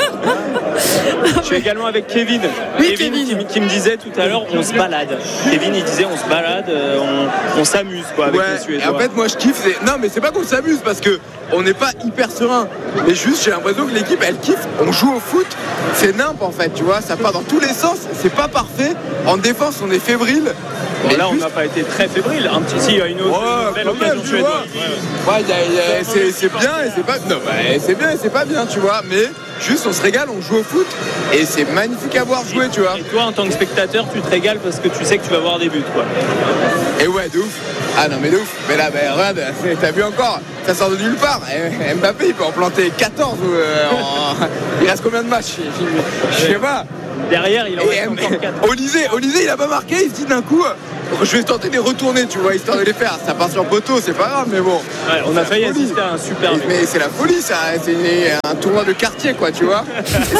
Je suis également avec Kevin. Oui, Kevin, Kevin. Qui, qui me disait tout à l'heure, on se balade. Kevin, il disait, on se balade, on, on s'amuse quoi avec ouais, les Suédois. Et en fait, moi, je kiffe. C'est... Non, mais c'est pas qu'on s'amuse parce que on n'est pas hyper serein. Mais juste, j'ai l'impression que l'équipe, elle kiffe. On joue au foot. C'est nimp en fait, tu vois. Ça part dans tous les sens. C'est pas parfait. En défense, on est fébrile. Bon, là, juste... on n'a pas été très fébrile. Un petit, si, il y a une autre ouais, une belle occasion suédoise. Ouais, ouais. ouais y a, y a, c'est, c'est bien et c'est pas. Non, bah, c'est bien et c'est pas bien, tu vois. Mais juste, on se régale, on joue au foot et c'est magnifique à voir jouer, tu vois. Et toi, en tant que spectateur, tu te régales parce que tu sais que tu vas voir des buts, quoi. Et ouais, de ouf. Ah non mais de ouf. Mais là, bah, regarde, t'as vu encore, ça sort de nulle part. Mbappé, il peut en planter quatorze. Euh, en... Il reste combien de matchs? Je sais pas. Derrière, il en reste M... encore quatre. Olysée, Olysée, il a pas marqué. Il se dit d'un coup, je vais tenter de les retourner, tu vois, histoire de les faire. Ça part sur poteau, c'est pas grave, mais bon. Ouais, on a failli assister à un super. Mais, mais c'est la folie, ça. C'est un tournoi de quartier, quoi, tu vois.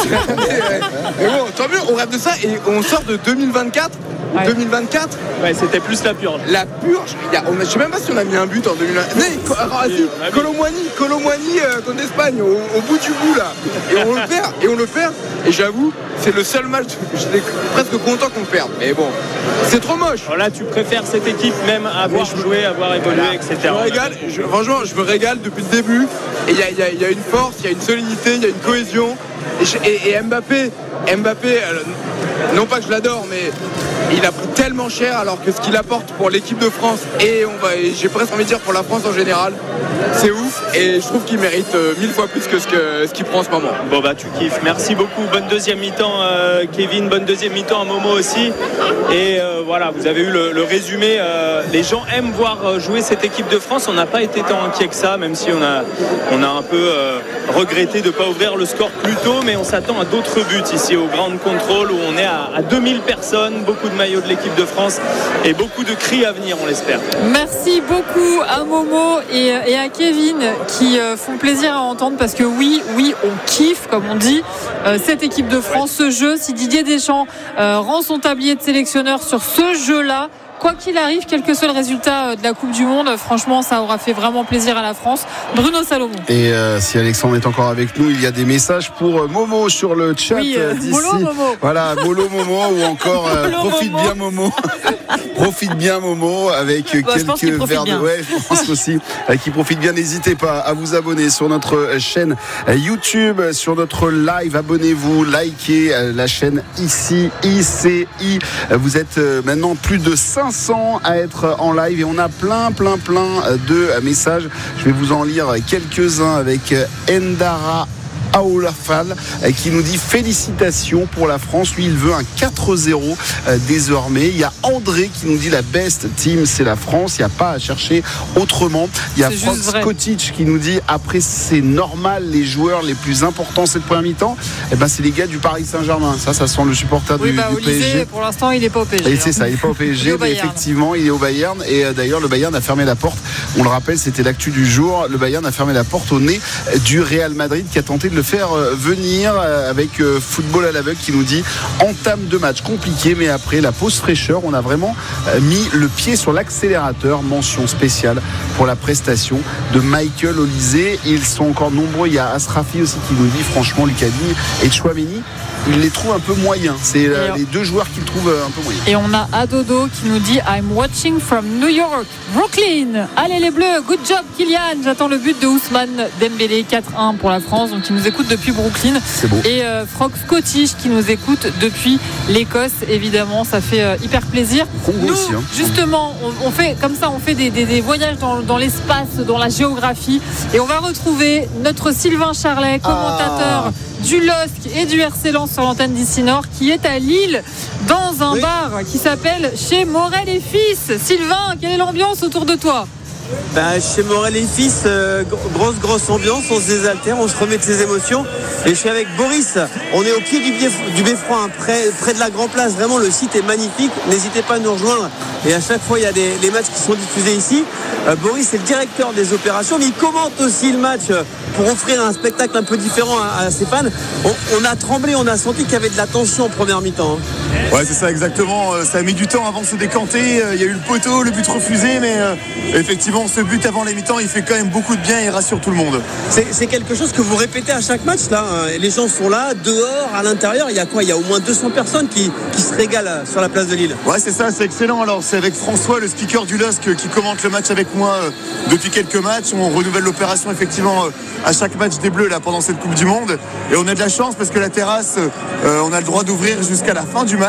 mais, mais bon, tant mieux, on rêve de ça et on sort de deux mille vingt-quatre. Ouais. deux mille vingt-quatre. Ouais, c'était plus la purge. La purge. Y a, on a, je sais même pas si on a mis un but en deux mille vingt. Non, alors, si, Colomboigny, Colomboigny euh, contre l'Espagne, au, au bout du bout là. Et on le perd. Et on le perd. Et j'avoue, c'est le seul match. J'étais presque content qu'on le perde. Mais bon, c'est trop moche. Alors là, tu préfères cette équipe même avoir joué, avoir évolué, et cetera. Je me régale. Je, franchement, je me régale depuis le début. Et il y a, y, y a une force, il y a une solidité, il y a une cohésion. Et, je, et, et Mbappé, Mbappé, euh, non pas que je l'adore, mais il a pris tellement cher alors que ce qu'il apporte pour l'équipe de France et, on va, et j'ai presque envie de dire pour la France en général, c'est ouf et je trouve qu'il mérite euh, mille fois plus que ce, que ce qu'il prend en ce moment. Bon bah tu kiffes, merci beaucoup, bonne deuxième mi-temps euh, Kevin, bonne deuxième mi-temps à Momo aussi et euh, voilà, vous avez eu le, le résumé, euh, les gens aiment voir jouer cette équipe de France, on n'a pas été tant inquiet que ça, même si on a, on a un peu euh, regretté de ne pas ouvrir le score plus tôt, mais on s'attend à d'autres buts ici au Ground Control où on est à, à deux mille personnes, beaucoup de maillot de l'équipe de France et beaucoup de cris à venir, on l'espère. Merci beaucoup à Momo et, et à Kevin qui euh, font plaisir à entendre parce que oui, oui, on kiffe, comme on dit, euh, cette équipe de France, ouais. Ce jeu. Si Didier Deschamps euh, rend son tablier de sélectionneur sur ce jeu-là, quoi qu'il arrive, quel que soit le résultat de la Coupe du Monde, franchement, ça aura fait vraiment plaisir à la France. Bruno Salomon. Et euh, si Alexandre est encore avec nous, il y a des messages pour Momo sur le chat. Oui, euh, d'ici. Molo Momo. Voilà, Molo Momo ou encore euh, profite Momo. bien Momo. Profite bien Momo avec bah, quelques verres de. Ouais, je pense aussi euh, qui profite bien. N'hésitez pas à vous abonner sur notre chaîne YouTube, sur notre live. Abonnez-vous, likez euh, la chaîne ici, I C I. Vous êtes euh, maintenant plus de cinq cents à être en live et on a plein plein plein de messages. Je vais vous en lire quelques-uns avec Endara Aoulafal qui nous dit félicitations pour la France. Lui il veut un quatre zéro euh, désormais. Il y a André qui nous dit la best team c'est la France, il n'y a pas à chercher autrement. Il y a Franck Skotic qui nous dit après c'est normal, les joueurs les plus importants cette première mi-temps, eh ben, c'est les gars du Paris Saint-Germain. Ça ça sent le supporter oui, du, bah, du P S G. Pour l'instant il n'est pas au P S G. Et c'est ça, il n'est pas au P S G mais effectivement il est au Bayern et euh, d'ailleurs le Bayern a fermé la porte, on le rappelle c'était l'actu du jour, le Bayern a fermé la porte au nez du Real Madrid qui a tenté de le faire venir avec Football à l'aveugle qui nous dit entame de match compliqué mais après la pause fraîcheur on a vraiment mis le pied sur l'accélérateur. Mention spéciale pour la prestation de Michael Olysée. Ils sont encore nombreux, il y a Asrafi aussi qui nous dit franchement Lucadine et Chouameni il les trouve un peu moyens, c'est euh, les deux joueurs qu'il trouve un peu moyens. Et on a Adodo qui nous dit I'm watching from New York, Brooklyn. Allez les Bleus, good job Kylian. J'attends le but de Ousmane Dembélé, quatre un pour la France, donc il nous écoute depuis Brooklyn. C'est beau. Et euh, Franck Scottish qui nous écoute depuis l'Écosse, évidemment ça fait euh, hyper plaisir. Congo nous aussi, hein. Justement on, on fait comme ça, on fait des, des, des voyages dans, dans l'espace, dans la géographie et on va retrouver notre Sylvain Charlet, commentateur ah. du L O S C et du R C Lens sur l'antenne d'ici Nord qui est à Lille dans un oui. bar qui s'appelle Chez Morel et Fils. Sylvain, quelle est l'ambiance autour de toi? Ben, chez Morel et Fils, euh, grosse grosse ambiance, on se désaltère, on se remet de ses émotions et je suis avec Boris, on est au pied du, du beffroi, hein, près, près de la Grand Place, vraiment le site est magnifique, n'hésitez pas à nous rejoindre et à chaque fois il y a des les matchs qui sont diffusés ici. euh, Boris est le directeur des opérations mais il commente aussi le match pour offrir un spectacle un peu différent à, à ses fans. On, on a tremblé, on a senti qu'il y avait de la tension en première mi-temps. Hein. Ouais c'est ça exactement, ça a mis du temps avant de se décanter, il y a eu le poteau, le but refusé mais euh, effectivement ce but avant les mi-temps il fait quand même beaucoup de bien et il rassure tout le monde. C'est, c'est quelque chose que vous répétez à chaque match là, les gens sont là, dehors, à l'intérieur, il y a quoi? Il y a au moins deux cents personnes qui, qui se régalent sur la place de Lille. Ouais c'est ça, c'est excellent. Alors c'est avec François, le speaker du L O S C qui commente le match avec moi euh, depuis quelques matchs. On renouvelle l'opération effectivement euh, à chaque match des Bleus là pendant cette Coupe du Monde et on a de la chance parce que la terrasse euh, on a le droit d'ouvrir jusqu'à la fin du match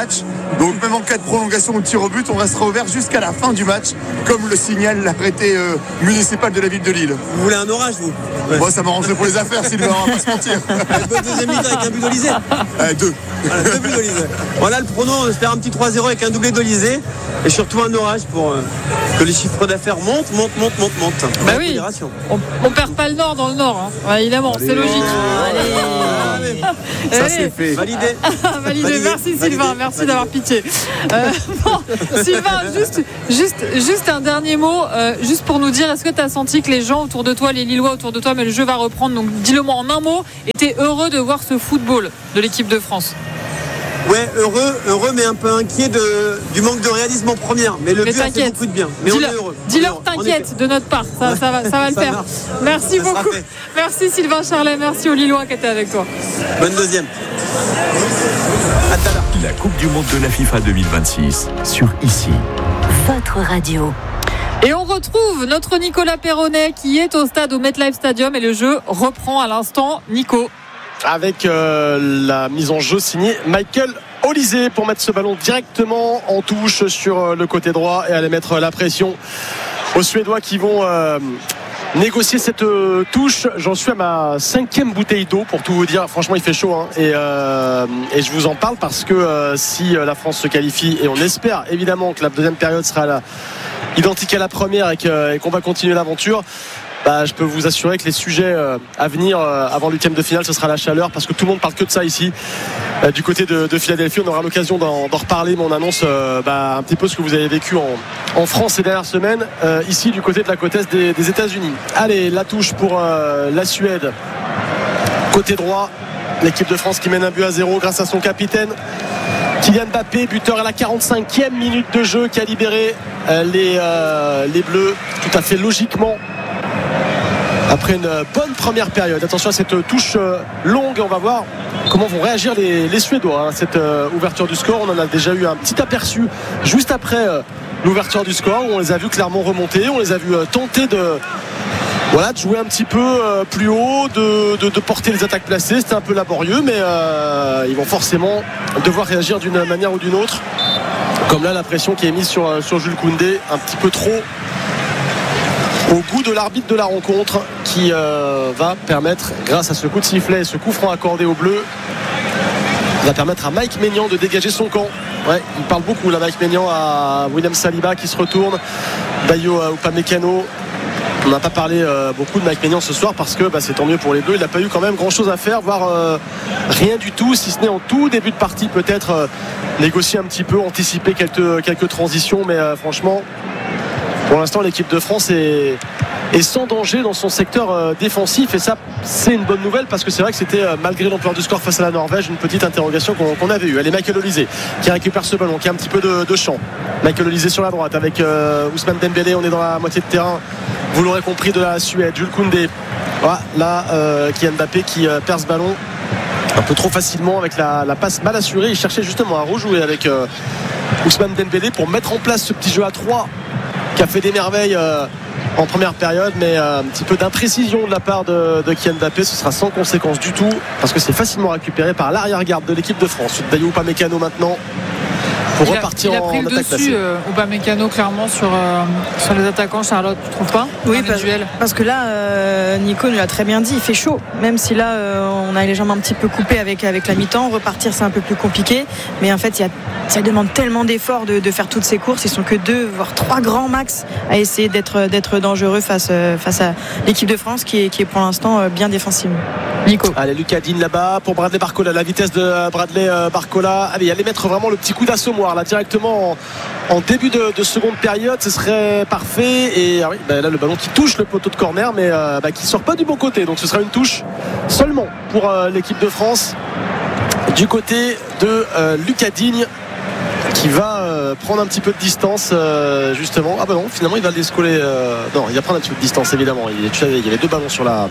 Donc même en cas de prolongation ou de tir au but, on restera ouvert jusqu'à la fin du match, comme le signale l'arrêté euh, municipal de la ville de Lille. Vous voulez un orage, vous? Ouais. Bon, ça m'arrangerait pour les affaires, Sylvain, on va pas se mentir. Le deuxième mi-temps avec un but d'Olysée. euh, Deux. Voilà, deux buts d'Olysée. Voilà le pronom, on espère un petit trois zéro avec un doublé d'Olysée et surtout un orage pour euh, que les chiffres d'affaires montent, montent, montent, montent, montent. Bah oui, on, on perd pas le nord dans le nord, hein. Ouais, évidemment, allez, c'est logique. Allez. Ça c'est fait. Validé. Validé. Validé. Merci Validé. Sylvain, merci Validé. d'avoir pitié. Euh, bon, Sylvain, juste, juste, juste un dernier mot, euh, juste pour nous dire, est-ce que tu as senti que les gens autour de toi, les Lillois autour de toi, mais le jeu va reprendre, donc dis-le moi en un mot, étaient heureux de voir ce football de l'équipe de France? Ouais, heureux, heureux, mais un peu inquiet de, du manque de réalisme en première. Mais le mais but a fait beaucoup de bien. Mais on est heureux. Dis-leur t'inquiète de notre part, ça, ça va, ça va le Ça faire. marche. Merci Ça sera beaucoup. fait. Merci Sylvain Charlet, merci aux Lillois qui étaient avec toi. Bonne deuxième. À tout à l'heure. La Coupe du Monde de la FIFA deux mille vingt-six sur Ici. Votre radio. Et on retrouve notre Nicolas Perronnet qui est au stade au MetLife Stadium et le jeu reprend à l'instant. Nico. Avec euh, la mise en jeu signée Michael Olysée pour mettre ce ballon directement en touche sur euh, le côté droit et aller mettre la pression aux Suédois qui vont euh, négocier cette euh, touche. J'en suis à ma cinquième bouteille d'eau pour tout vous dire. Franchement, il fait chaud hein. et, euh, et je vous en parle parce que euh, si euh, la France se qualifie, et on espère évidemment que la deuxième période sera la, identique à la première et, que, et qu'on va continuer l'aventure, bah, je peux vous assurer que les sujets euh, à venir euh, avant le huitième de finale, ce sera la chaleur, parce que tout le monde parle que de ça ici. Euh, du côté de, de Philadelphie, on aura l'occasion d'en, d'en reparler, mais on annonce euh, bah, un petit peu ce que vous avez vécu en, en France ces dernières semaines, euh, ici du côté de la côte est des, des États-Unis. Allez, la touche pour euh, la Suède, côté droit, l'équipe de France qui mène un but à zéro grâce à son capitaine Kylian Mbappé, buteur à la quarante-cinquième minute de jeu, qui a libéré euh, les, euh, les Bleus tout à fait logiquement après une bonne première période. Attention à cette touche longue, on va voir comment vont réagir les, les Suédois à cette euh, ouverture du score. On en a déjà eu un petit aperçu juste après euh, l'ouverture du score, où on les a vus clairement remonter, on les a vus euh, tenter de, voilà, de jouer un petit peu euh, plus haut, de, de, de porter les attaques placées. C'était un peu laborieux, mais euh, ils vont forcément devoir réagir d'une manière ou d'une autre, comme là la pression qui est mise sur, sur Jules Koundé, un petit peu trop au goût de l'arbitre de la rencontre, qui euh, va permettre, grâce à ce coup de sifflet et ce coup franc accordé aux Bleus, va permettre à Mike Maignan de dégager son camp. Ouais, il parle beaucoup là, Mike Maignan, à William Saliba qui se retourne, Dayo Upamecano. On n'a pas parlé euh, beaucoup de Mike Maignan ce soir parce que bah, c'est tant mieux pour les Bleus. Il n'a pas eu quand même grand chose à faire, voire euh, rien du tout, si ce n'est en tout début de partie peut-être euh, négocier un petit peu, anticiper quelques, quelques transitions, mais euh, franchement, pour l'instant, l'équipe de France est, est sans danger dans son secteur euh, défensif, et ça, c'est une bonne nouvelle, parce que c'est vrai que c'était, euh, malgré l'ampleur du score face à la Norvège, une petite interrogation qu'on, qu'on avait eue. Allez, Michael Olysée qui récupère ce ballon, qui a un petit peu de, de champ. Michael Olysée sur la droite avec euh, Ousmane Dembélé. On est dans la moitié de terrain, vous l'aurez compris, de la Suède. Jules Koundé. Voilà, là, euh, Kylian Mbappé qui euh, perd ce ballon un peu trop facilement avec la, la passe mal assurée. Il cherchait justement à rejouer avec euh, Ousmane Dembélé pour mettre en place ce petit jeu à trois qui a fait des merveilles euh, en première période, mais euh, un petit peu d'imprécision de la part de, de Kylian Mbappé. Ce sera sans conséquence du tout, parce que c'est facilement récupéré par l'arrière-garde de l'équipe de France. Dayo Upamecano maintenant pour il a, repartir il a pris en le attaque dessus, euh, Upamecano, clairement sur, euh, sur les attaquants. Charlotte, tu trouves pas? Oui, parce, parce que là, euh, Nico nous l'a très bien dit, il fait chaud. Même si là, euh, on a les jambes un petit peu coupées avec, avec la mi-temps, repartir c'est un peu plus compliqué. Mais en fait, il y a, ça demande tellement d'efforts de, de faire toutes ces courses. Ils sont que deux, voire trois grands max à essayer d'être, d'être dangereux face, face à l'équipe de France qui est, qui est pour l'instant bien défensive. Nico. Allez, Lucas Digne là-bas pour Bradley Barcola, la vitesse de Bradley Barcola. Allez, allez mettre vraiment le petit coup d'assommoir là directement en, en début de, de seconde période, ce serait parfait. Et ah oui, bah là le ballon qui touche le poteau de corner, mais euh, bah, qui sort pas du bon côté, donc ce sera une touche seulement pour euh, l'équipe de France du côté de euh, Lucas Digne, qui va euh, prendre un petit peu de distance euh, justement. Ah bah non, finalement il va l'escoler euh, non, il va prendre un petit peu de distance évidemment. Il, est, il y avait deux ballons sur la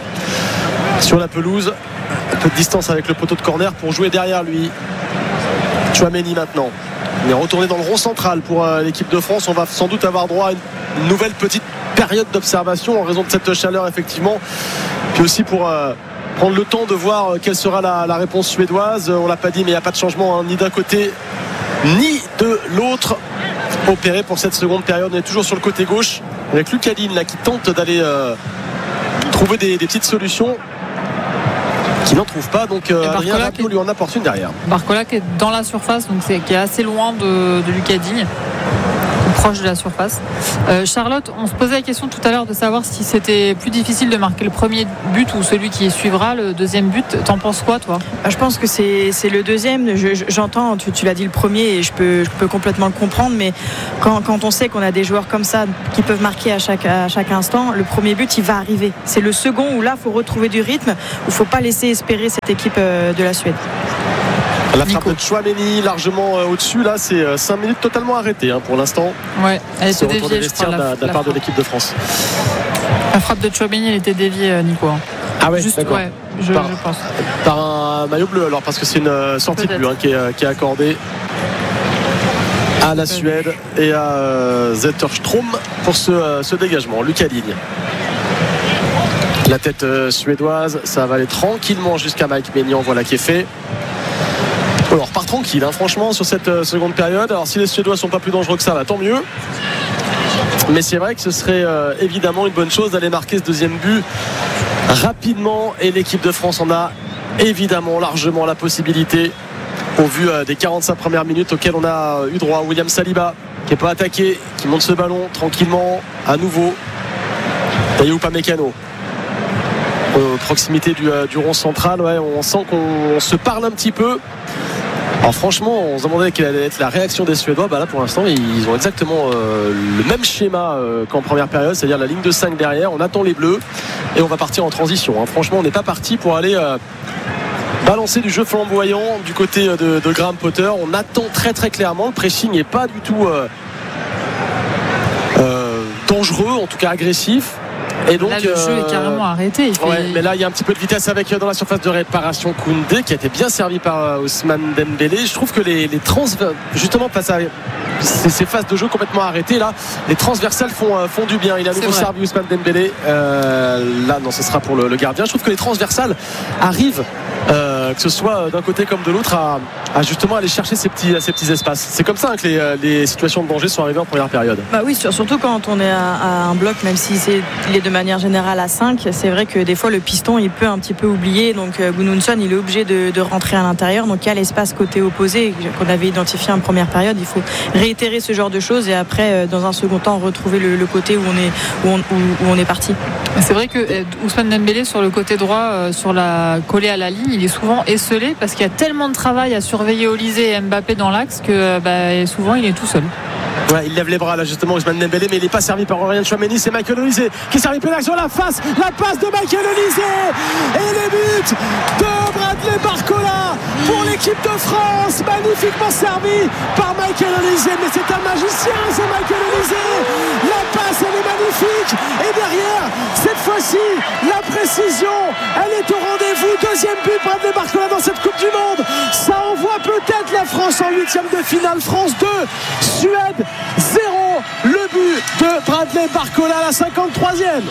sur la pelouse, un peu de distance avec le poteau de corner pour jouer derrière lui. Tchouaméni maintenant, il est retourné dans le rond central pour euh, l'équipe de France. On va sans doute avoir droit à une nouvelle petite période d'observation en raison de cette chaleur effectivement, puis aussi pour euh, prendre le temps de voir euh, quelle sera la, la réponse suédoise. Euh, on l'a pas dit, mais il n'y a pas de changement hein, ni d'un côté ni de l'autre. Opéré pour cette seconde période. On est toujours sur le côté gauche avec Lucadine là qui tente d'aller euh, trouver des, des petites solutions qui n'en trouve pas. Donc euh, Adrien Rabiot lui en apporte une derrière. Barcola qui est dans la surface, donc c'est, qui est assez loin de, de Lucadine, proche de la surface. Euh, Charlotte, on se posait la question tout à l'heure de savoir si c'était plus difficile de marquer le premier but ou celui qui suivra le deuxième but. T'en penses quoi, toi? Je pense que c'est, c'est le deuxième. Je, j'entends, tu, tu l'as dit le premier et je peux, je peux complètement le comprendre, mais quand, quand on sait qu'on a des joueurs comme ça qui peuvent marquer à chaque, à chaque instant, le premier but il va arriver. C'est le second où là il faut retrouver du rythme, où il ne faut pas laisser espérer cette équipe de la Suède. La frappe Nico. de Chouameni largement euh, au-dessus, là c'est euh, cinq minutes totalement arrêtées hein, pour l'instant. Ouais, elle était déviée je crois, de la, de la part de l'équipe de France. La frappe de Chouameni elle était déviée euh, Nico. Ah ouais, juste d'accord. Ouais, je, par, je pense. Par un maillot bleu alors parce que c'est une euh, sortie de but hein, qui, est, qui est accordée à la Suède et à euh, Zetterström pour ce, euh, ce dégagement. Lucas Digne. La tête euh, suédoise, ça va aller tranquillement jusqu'à Mike Maignan, voilà qui est fait. Alors, on repart tranquille, hein, franchement, sur cette euh, seconde période. Alors, si les Suédois sont pas plus dangereux que ça, bah, tant mieux. Mais c'est vrai que ce serait euh, évidemment une bonne chose d'aller marquer ce deuxième but rapidement. Et l'équipe de France en a évidemment largement la possibilité au vu euh, des quarante-cinq premières minutes auxquelles on a eu droit. William Saliba qui n'est pas attaqué, qui monte ce ballon tranquillement à nouveau. Dayot Upamecano. Euh, proximité du, euh, du rond central, ouais, on sent qu'on se parle un petit peu. Alors franchement, on se demandait quelle allait être la réaction des Suédois. Bah là, pour l'instant, ils ont exactement euh, le même schéma euh, qu'en première période, c'est-à-dire la ligne de cinq derrière. On attend les Bleus et on va partir en transition. Hein. Franchement, on n'est pas parti pour aller euh, balancer du jeu flamboyant du côté de, de Graham Potter. On attend très très clairement. Le pressing n'est pas du tout euh, euh, dangereux, en tout cas agressif. Et donc, là, le jeu euh, est carrément arrêté. Il fait... ouais, mais là, il y a un petit peu de vitesse avec dans la surface de réparation Koundé qui a été bien servi par euh, Ousmane Dembélé. Je trouve que les, les trans, justement, face à ces, ces phases de jeu complètement arrêtées, là, les transversales font, euh, font du bien. Il a nouveau servi Ousmane Dembélé. Euh, là, non, ce sera pour le, le gardien. Je trouve que les transversales arrivent, euh, que ce soit d'un côté comme de l'autre, à, à justement aller chercher ces petits, ces petits espaces. C'est comme ça hein, que les, les situations de danger sont arrivées en première période. Bah oui, surtout quand on est à, à un bloc, même si c'est les de manière générale à cinq, c'est vrai que des fois le piston il peut un petit peu oublier, donc euh, Gudmundsson il est obligé de, de rentrer à l'intérieur, donc il y a l'espace côté opposé qu'on avait identifié en première période. Il faut réitérer ce genre de choses et après euh, dans un second temps retrouver le, le côté où on est, où on, où, où on est parti. C'est vrai que euh, Ousmane Dembélé sur le côté droit, euh, sur la collée à la ligne, il est souvent esselé parce qu'il y a tellement de travail à surveiller Olysée et Mbappé dans l'axe que euh, bah, souvent il est tout seul. Ouais, il lève les bras là justement Ousmane Dembélé, mais il n'est pas servi par Aurélien Chouameni. C'est Michael Olysée qui servi pénal sur la face, la passe de Michael Olysée et les buts de Bradley Barcola pour l'équipe de France, magnifiquement servi par Michael Olysée, mais c'est un magicien c'est Michael Olysée. La passe elle est magnifique et derrière cette fois-ci la précision elle est au rendez-vous. Deuxième but Bradley Barcola dans cette Coupe du Monde, ça envoie peut-être la France en huitième de finale. France deux, Suède zéro, le but de Bradley Barcola à la cinquante-troisième.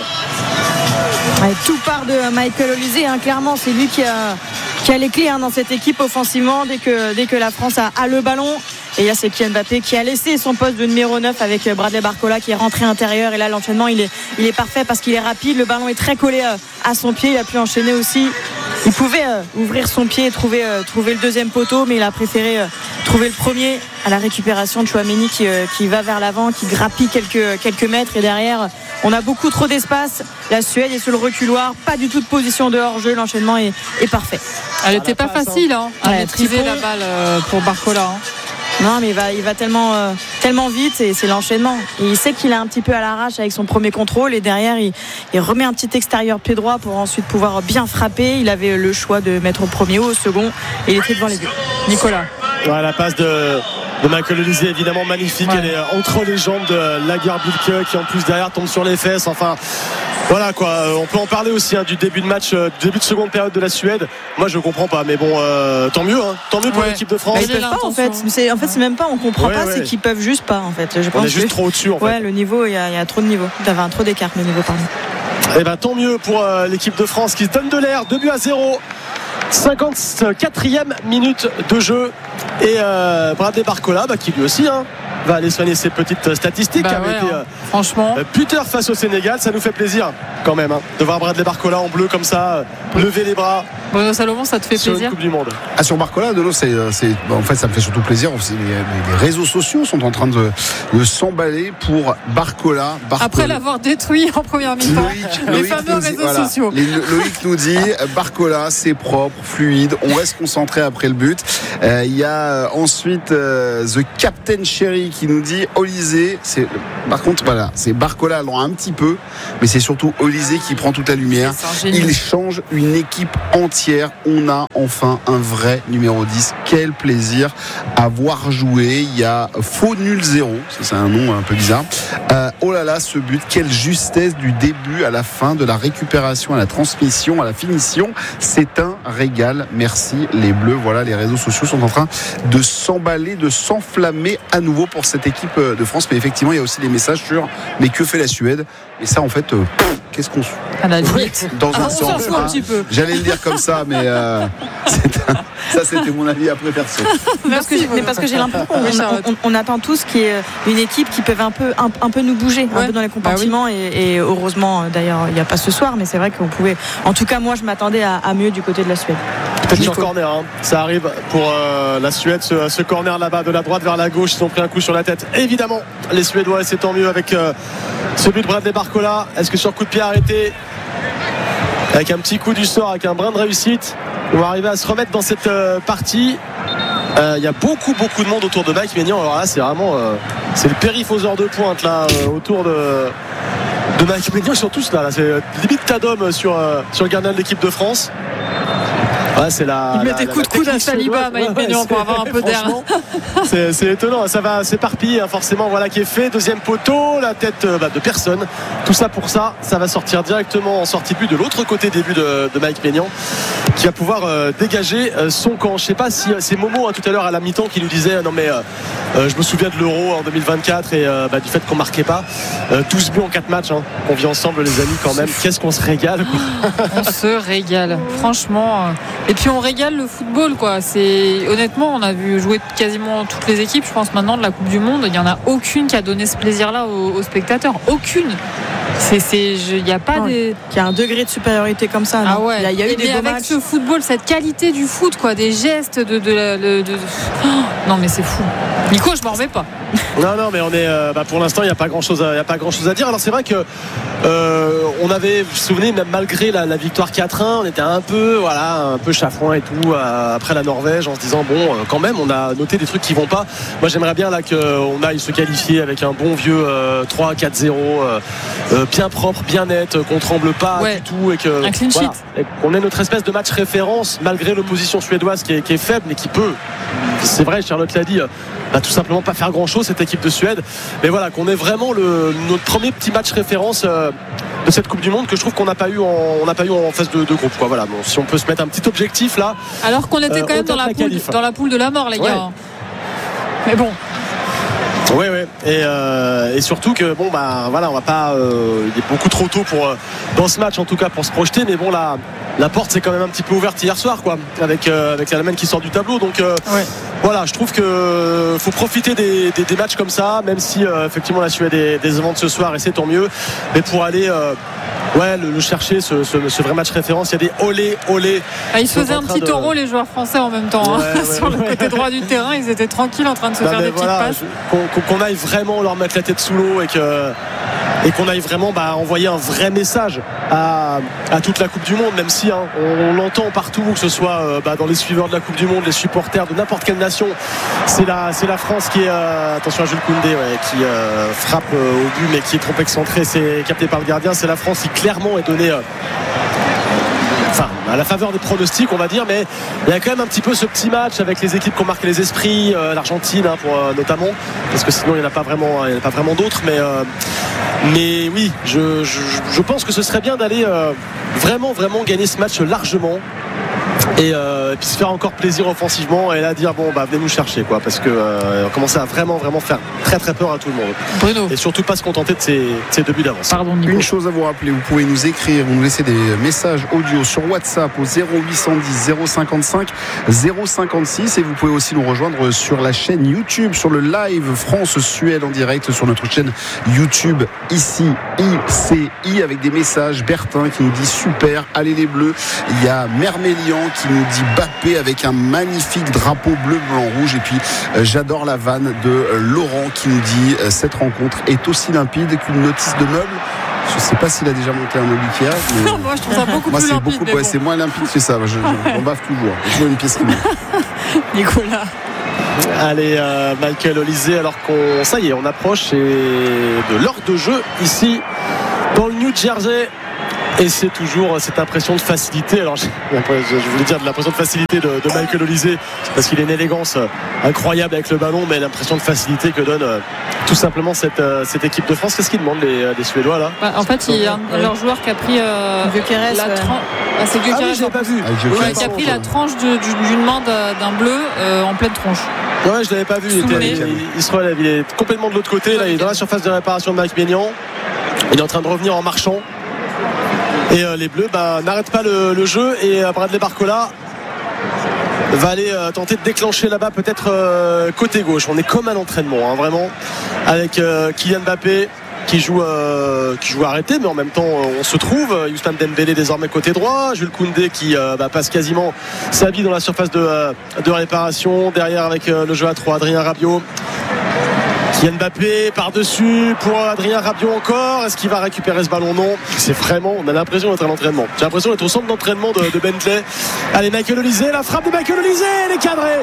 Ouais, tout part de Michael Olysée hein. Clairement c'est lui qui a, qui a les clés hein, dans cette équipe offensivement dès que, dès que la France a, a le ballon. Et là c'est Kylian Mbappé qui a laissé son poste de numéro neuf avec Bradley Barcola qui est rentré intérieur. Et là l'enchaînement il est, il est parfait parce qu'il est rapide, le ballon est très collé à son pied. Il a pu enchaîner aussi. Il pouvait euh, ouvrir son pied et trouver, euh, trouver le deuxième poteau, mais il a préféré euh, trouver le premier à la récupération de Chouameni qui, euh, qui va vers l'avant, qui grappille quelques, quelques mètres. Et derrière, on a beaucoup trop d'espace. La Suède est sur le reculoir, pas du tout de position de hors-jeu. L'enchaînement est, est parfait. Elle n'était pas facile hein, à ouais, maîtriser la balle euh, pour Barcola. Hein. Non mais il va, il va tellement, euh, tellement vite et c'est l'enchaînement. Et il sait qu'il est un petit peu à l'arrache avec son premier contrôle et derrière il, il remet un petit extérieur pied droit pour ensuite pouvoir bien frapper. Il avait le choix de mettre au premier ou au second et il était devant les buts. Nicolas. Ouais, la passe de, de Michael Olysée évidemment magnifique. Ouais. Elle est entre les jambes de Lagerbielke qui en plus derrière tombe sur les fesses. Enfin voilà quoi, on peut en parler aussi hein, du début de match, euh, du début de seconde période de la Suède. Moi je comprends pas, mais bon, euh, tant mieux, hein, tant mieux pour ouais. l'équipe de France. Mais ils peuvent pas en fait. C'est, en fait c'est même pas, on comprend ouais, pas, ouais. c'est qu'ils peuvent juste pas en fait. Je on pense est juste que... trop au-dessus en fait. Ouais, le niveau, il y, y a trop de niveau. T'avais un trop d'écart, le niveau pardon. Et ben tant mieux pour euh, l'équipe de France qui se donne de l'air. deux buts à zéro cinquante-quatrième minute de jeu. Et euh, Bradley Barcola, bah, qui lui aussi hein, va aller soigner ses petites statistiques. Bah avait ouais, été, hein, euh, franchement. buteur face au Sénégal. Ça nous fait plaisir quand même hein, de voir Bradley Barcola en bleu comme ça, euh, lever les bras. Bruno Salomon, ça te fait sur plaisir? Une Coupe du Monde. Ah, sur Barcola, de l'eau, c'est, c'est, en fait, ça me fait surtout plaisir. Les, les réseaux sociaux sont en train de, de s'emballer pour Barcola. Barcola. Après l'avoir détruit en première mi-temps, Loïc, les Loïc fameux nous dit, réseaux voilà, sociaux. les, Loïc nous dit Barcola, c'est propre, fluide, on reste concentré après le but. Il euh, y a ensuite euh, The Captain Cherry qui nous dit Olysée, c'est, par contre voilà, c'est Barcola loin un petit peu, mais c'est surtout Olysée qui prend toute la lumière. Il change une équipe entière. On a enfin un vrai numéro dix. Quel plaisir à voir jouer. Il y a Faux Nul Zéro, ça c'est un nom un peu bizarre. Euh, oh là là, ce but, quelle justesse du début à la fin, de la récupération à la transmission, à la finition. C'est un régal. Merci les Bleus. Voilà, les réseaux sociaux sont en train de s'emballer, de s'enflammer à nouveau pour cette équipe de France. Mais effectivement, il y a aussi des messages sur mais que fait la Suède? Et ça, en fait, euh, qu'est-ce qu'on à la limite dans un ah, sens, on s'en fout un petit peu. J'allais le dire comme ça, mais euh, un, ça, c'était mon avis après perso. Parce que, mais parce que j'ai l'impression qu'on on, on, on attend tous qu'il y ait une équipe qui peut un peu, un, un peu nous bouger, ouais. un peu dans les compartiments. Bah oui. et, et heureusement, d'ailleurs, il n'y a pas ce soir, mais c'est vrai qu'on pouvait. En tout cas, moi, je m'attendais à, à mieux du côté de la Suède. Peut-être sur corner, hein. Ça arrive pour euh, la Suède, ce, ce corner là-bas de la droite vers la gauche. Ils ont pris un coup sur la tête. Évidemment, les Suédois, et c'est tant mieux avec euh, ce but de Bradley Barcola. Est-ce que sur coup de pied arrêté, avec un petit coup du sort, avec un brin de réussite, on va arriver à se remettre dans cette euh, partie. Il euh, y a beaucoup beaucoup de monde autour de Mike Maignan. Alors là, c'est vraiment euh, c'est le périph' aux heures de pointe là euh, autour de de Mike Maignan. Ils sont tous là, là. C'est limite tas d'hommes sur euh, sur le gardien de l'équipe de France. Ouais, c'est la, il met la, des la, coups de coude à Saliba, Mike Maignan, pour avoir un peu d'air. C'est, c'est étonnant, ça va s'éparpiller, hein, forcément. Voilà qui est fait. Deuxième poteau, la tête bah, de personne. Tout ça pour ça, ça va sortir directement en sortie de but de l'autre côté des buts de, de Mike Maignan, qui va pouvoir euh, dégager euh, son camp. Je sais pas si c'est Momo hein, tout à l'heure à la mi-temps qui nous disait non mais euh, euh, je me souviens de l'Euro en deux mille vingt-quatre et euh, bah, du fait qu'on marquait pas euh, douze buts en quatre matchs. Hein, on vit ensemble les amis quand même. Qu'est-ce qu'on se régale quoi. On se régale, franchement. Et puis on régale le football quoi. C'est honnêtement, on a vu jouer quasiment toutes les équipes. Je pense maintenant de la Coupe du Monde, il y en a aucune qui a donné ce plaisir-là aux, aux spectateurs. Aucune. C'est, c'est, il n'y a pas des. Il y a un degré de supériorité comme ça. Non ah ouais. Il y a, il y a eu des beaux avec matchs. Ce football, cette qualité du foot, quoi, des gestes de, de, de, de, de... Oh, non mais c'est fou. Nico, je m'en remets pas. Non, non, mais on est. Euh, bah pour l'instant, il n'y a pas grand-chose, il y a pas grand-chose à dire. Alors c'est vrai que euh, on avait, vous vous souvenez, même malgré la, la victoire quatre un, on était un peu, voilà, un peu chafouin et tout euh, après la Norvège, en se disant bon, euh, quand même, on a noté des trucs qui vont pas. Moi, j'aimerais bien là qu'on aille se qualifier avec un bon vieux euh, trois quatre zéro, euh, euh, bien propre, bien net, qu'on tremble pas ouais. du tout et que un clean voilà, sheet. et qu'on ait notre espèce de match référence malgré l'opposition suédoise qui est, qui est faible, mais qui peut. C'est vrai, Charlotte l'a dit. Va tout simplement pas faire grand chose cette équipe de Suède, mais voilà qu'on ait vraiment le, notre premier petit match référence euh, de cette Coupe du Monde que je trouve qu'on n'a pas eu en, on n'a pas eu en phase de, de groupe quoi. Voilà, bon, si on peut se mettre un petit objectif là, alors qu'on était euh, quand même dans la, la poule, dans la poule de la mort les gars ouais. Mais bon oui, oui, et, euh, et surtout que bon bah voilà, on va pas, euh, il est beaucoup trop tôt pour euh, dans ce match en tout cas pour se projeter, mais bon la la porte s'est quand même un petit peu ouverte hier soir quoi, avec euh, avec l'Allemagne qui sort du tableau, donc euh, ouais. voilà, je trouve que faut profiter des, des, des matchs comme ça, même si euh, effectivement la Suède est décevante ce soir et c'est tant mieux, mais pour aller euh, ouais le, le chercher ce, ce, ce vrai match référence, il y a des olé olé. Ah, ils se faisaient un petit taureau de... les joueurs français en même temps hein. ouais, ouais, sur ouais, le côté droit du terrain, ils étaient tranquilles en train de se non, faire des voilà, petites passes. Je, qu'on, qu'on aille vraiment leur mettre la tête sous l'eau et que et qu'on aille vraiment bah, envoyer un vrai message à, à toute la Coupe du Monde, même si hein, on, on l'entend partout, que ce soit euh, bah, dans les suiveurs de la Coupe du Monde, les supporters de n'importe quelle nation, c'est la, c'est la France qui est euh, attention à Jules Koundé ouais, qui euh, frappe euh, au but mais qui est trop excentré, c'est capté par le gardien, c'est la France qui clairement est donnée euh, enfin à la faveur des pronostics on va dire, mais il y a quand même un petit peu ce petit match avec les équipes qui ont marqué les esprits, euh, l'Argentine hein, pour, euh, notamment, parce que sinon il n'y en a pas vraiment, il n'y en a pas vraiment d'autres, mais euh, mais oui je, je, je pense que ce serait bien d'aller euh, vraiment vraiment gagner ce match largement Et, euh, et puis se faire encore plaisir offensivement et là dire bon bah venez nous chercher quoi, parce que euh, on commençait à vraiment vraiment faire très très peur à tout le monde. Bruno. Et surtout pas se contenter de ces, de ces deux buts d'avance. Pardon, Nico. Une chose à vous rappeler, vous pouvez nous écrire, vous nous laisser des messages audio sur WhatsApp au zéro huit cent dix zéro cinquante-cinq zéro cinquante-six et vous pouvez aussi nous rejoindre sur la chaîne YouTube, sur le live France-Suède en direct sur notre chaîne YouTube ici I C I avec des messages. Bertin qui nous dit super, allez les Bleus. Il y a Mermélian qui nous dit Bappé avec un magnifique drapeau bleu, blanc, rouge. Et puis euh, j'adore la vanne de euh, Laurent qui nous dit euh, cette rencontre est aussi limpide qu'une notice de meuble. Je ne sais pas s'il a déjà monté un meuble Ikea. Mais... Moi, je trouve ça beaucoup Moi, plus c'est limpide. beaucoup, ouais, bon. c'est moins limpide que ça. Je, je, on bave toujours. J'ai toujours une pièce qui monte. Nicolas. Allez, euh, Michael Olise, alors qu'on, ça y est, on approche et de l'heure de jeu ici dans le New Jersey. Et c'est toujours cette impression de facilité. Alors, je voulais dire de l'impression de facilité de, de Michael Olise, parce qu'il a une élégance incroyable avec le ballon, mais l'impression de facilité que donne euh, tout simplement cette, euh, cette équipe de France. Qu'est-ce qu'ils demandent les, les Suédois là? Bah, en fait, il y a un, leur joueur qui a pris euh, la tranche. Ah, c'est Gyökeres. Ah oui, je l'ai pas vu. Ah, Gyökeres. Ouais, qui a pris la tranche de, du- d'une main d'un d'un bleu euh, en pleine tronche. Ouais, je l'avais pas vu. Il, Sous le était- nez. il- il se relève. Il est complètement de l'autre côté. Là, il est dans la surface de réparation de Mike Maignan. Il est en train de revenir en marchant. Et euh, les Bleus bah, n'arrêtent pas le, le jeu. Et euh, Bradley Barcola va aller euh, tenter de déclencher là-bas, peut-être euh, côté gauche. On est comme à l'entraînement, hein, vraiment, avec euh, Kylian Mbappé qui joue, euh, qui joue arrêté, mais en même temps on se trouve. Ousmane Dembélé désormais côté droit, Jules Koundé qui euh, bah, passe quasiment sa vie dans la surface de, euh, de réparation, derrière avec euh, le jeu à trois, Adrien Rabiot. Kylian Mbappé par-dessus pour Adrien Rabiot encore. Est-ce qu'il va récupérer ce ballon? Non. C'est vraiment, on a l'impression d'être à l'entraînement. J'ai l'impression d'être au centre d'entraînement de, de Bentley. Allez, Michael Olise, la frappe de Michael Olise, elle est cadrée.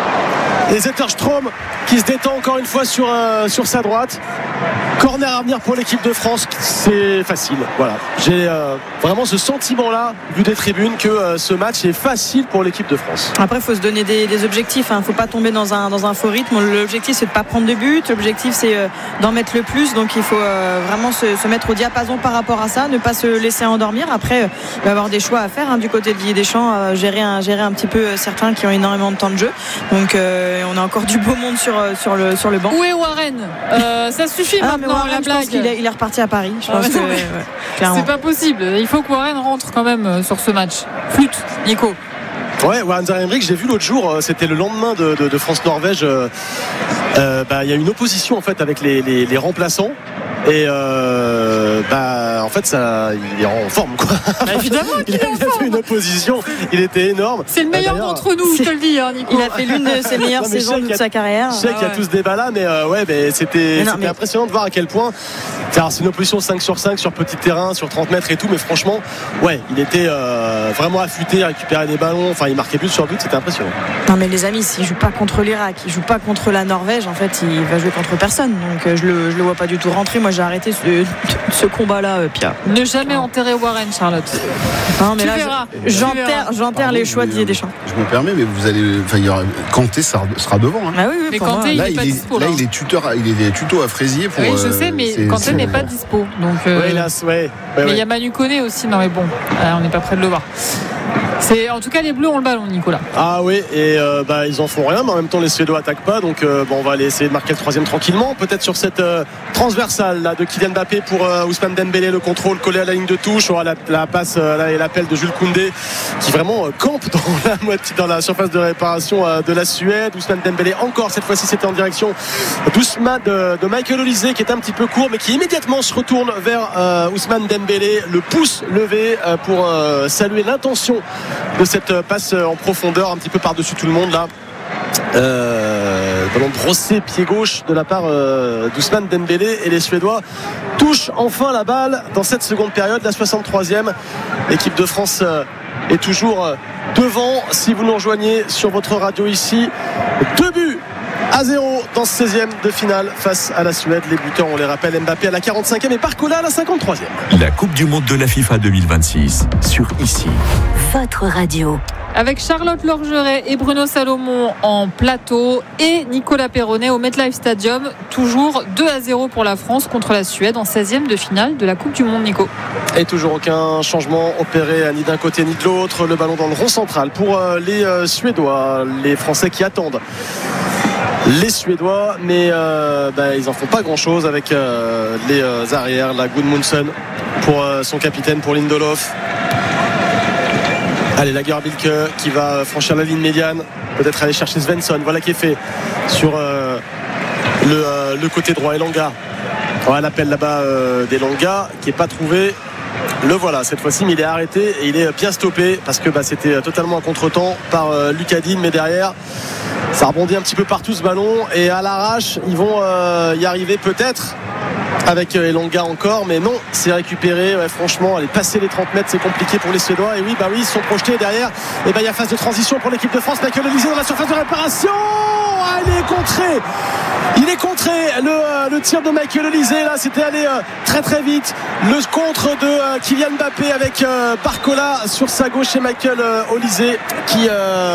Et Zetterstrom qui se détend encore une fois sur, euh, sur sa droite. Corner à venir pour l'équipe de France, c'est facile. Voilà. J'ai euh, vraiment ce sentiment-là, vu des tribunes, que euh, ce match est facile pour l'équipe de France. Après, il faut se donner des, des objectifs. Il hein. ne faut pas tomber dans un, dans un faux rythme. L'objectif, c'est de ne pas prendre de but. L'objectif, c'est euh, d'en mettre le plus. Donc, il faut euh, vraiment se, se mettre au diapason par rapport à ça, ne pas se laisser endormir. Après, euh, il va y avoir des choix à faire hein, du côté de Didier Deschamps, euh, gérer, un, gérer un petit peu euh, certains qui ont énormément de temps de jeu. Donc, euh, on a encore du beau monde sur, euh, sur, le, sur le banc. Où est Warren? euh, Ça suffit Ah, maintenant, mais Warren, la je blague. pense qu'il est, il est reparti à Paris. Je Ah, pense mais que, non, mais ouais, clairement. c'est pas possible. Il faut que Warren rentre quand même euh, sur ce match. Flûte, Nico. Ouais, Warren Zarenbrink, j'ai vu l'autre jour, c'était le lendemain de, de, de France-Norvège. Euh, euh, bah, il y a une opposition en fait avec les, les, les remplaçants. Et euh, bah en fait ça, il est en forme quoi. Bah, évidemment qu'il est en il a forme. fait une opposition, il était énorme. C'est le meilleur D'ailleurs, d'entre nous, je te le dis, hein, Nico. Il a fait l'une de ses meilleures Non, mais saisons je sais de qu'il y a- sa carrière. Je sais qu'il y a ouais. tout ce débat là, mais euh, ouais, mais c'était, Mais non, c'était mais- impressionnant de voir à quel point. Alors, c'est une opposition cinq sur cinq sur petit terrain, sur trente mètres et tout, mais franchement, ouais, il était euh, vraiment affûté, récupérer des ballons, enfin il marquait but sur but, c'était impressionnant. Non mais les amis, s'il joue pas contre l'Irak, il joue pas contre la Norvège, en fait il va jouer contre personne. Donc euh, je le, je le vois pas du tout rentrer. Moi j'ai arrêté ce, ce combat-là, euh, Pierre. Ne jamais enterrer Warren, Charlotte. Non mais Tu là verras, je- tu j'enterre, verras. j'enterre Pardon, les choix de mais, Didier euh, Deschamps. Je me permets, mais vous allez. Enfin, il y aura, Kanté sera, sera devant. Hein. Ah oui, oui, Mais pour Kanté, moi. il Là, est pas il dispo, est, là, là. il est tuteur, il est des tutos à Fraisier pour. Oui, je euh, sais, mais c'est- Kanté c'est- n'est pas dispo. Donc, euh, Ouais, hélas, ouais. ouais, mais il ouais. y a Manu Koné aussi. Non, mais bon, euh, on n'est pas près de le voir. C'est, en tout cas, les Bleus ont le ballon, Nicolas. Ah oui, et euh, bah, ils en font rien, mais en même temps les Suédois attaquent pas, donc euh, bon, on va aller essayer de marquer le troisième tranquillement, peut-être sur cette euh, transversale là, de Kylian Mbappé pour euh, Ousmane Dembélé, le contrôle collé à la ligne de touche, on aura la, la passe euh, là, et l'appel de Jules Koundé qui vraiment euh, campe dans la moitié, dans la surface de réparation euh, de la Suède. Ousmane Dembélé encore, cette fois-ci c'était en direction d'Ousmane de, de Michael Olise qui est un petit peu court, mais qui immédiatement se retourne vers euh, Ousmane Dembélé, le pouce levé euh, pour euh, saluer l'intention de cette euh, passe en profondeur un petit peu par-dessus tout le monde là. Euh, ballon brossé pied gauche de la part euh, d'Ousmane Dembélé, et les Suédois touchent enfin la balle dans cette seconde période, la soixante-troisième. L'équipe de France euh, est toujours euh, devant. Si vous nous rejoignez sur votre radio ici, deux buts à zéro dans ce seizième de finale face à la Suède. Les buteurs, on les rappelle, Mbappé à la quarante-cinquième et Barcola à la cinquante-troisième. La Coupe du Monde de la FIFA deux mille vingt-six sur Ici. Votre radio. Avec Charlotte Lorgeret et Bruno Salomon en plateau et Nicolas Perronnet au MetLife Stadium. Toujours deux à zéro pour la France contre la Suède en seizième de finale de la Coupe du Monde, Nico. Et toujours aucun changement opéré ni d'un côté ni de l'autre. Le ballon dans le rond central pour les Suédois. Les Français qui attendent les Suédois, mais euh, bah, ils n'en font pas grand chose avec euh, les euh, arrières. La Gudmundsson pour euh, son capitaine, pour Lindelof. Allez, Lagerbilke qui va franchir la ligne médiane, peut-être aller chercher Svensson. Voilà qui est fait sur euh, le, euh, le côté droit. Elanga, voilà l'appel là-bas euh, d'Elanga qui n'est pas trouvé. Le voilà cette fois-ci, mais il est arrêté et il est bien stoppé parce que bah, c'était totalement un contre-temps par euh, Lucadine, mais derrière ça rebondit un petit peu partout ce ballon et à l'arrache ils vont euh, y arriver peut-être avec Elanga encore, mais non, c'est récupéré. Ouais, franchement, aller passer les trente mètres, c'est compliqué pour les Suédois. Et oui, bah oui, ils se sont projetés derrière. Et bah il y a phase de transition pour l'équipe de France. Michael Olise dans la surface de réparation. Ah, il est contré. Il est contré. Le, le tir de Michael Olise là, c'était allé euh, très très vite. Le contre de euh, Kylian Mbappé avec euh, Barcola sur sa gauche et Michael euh, Olise qui euh,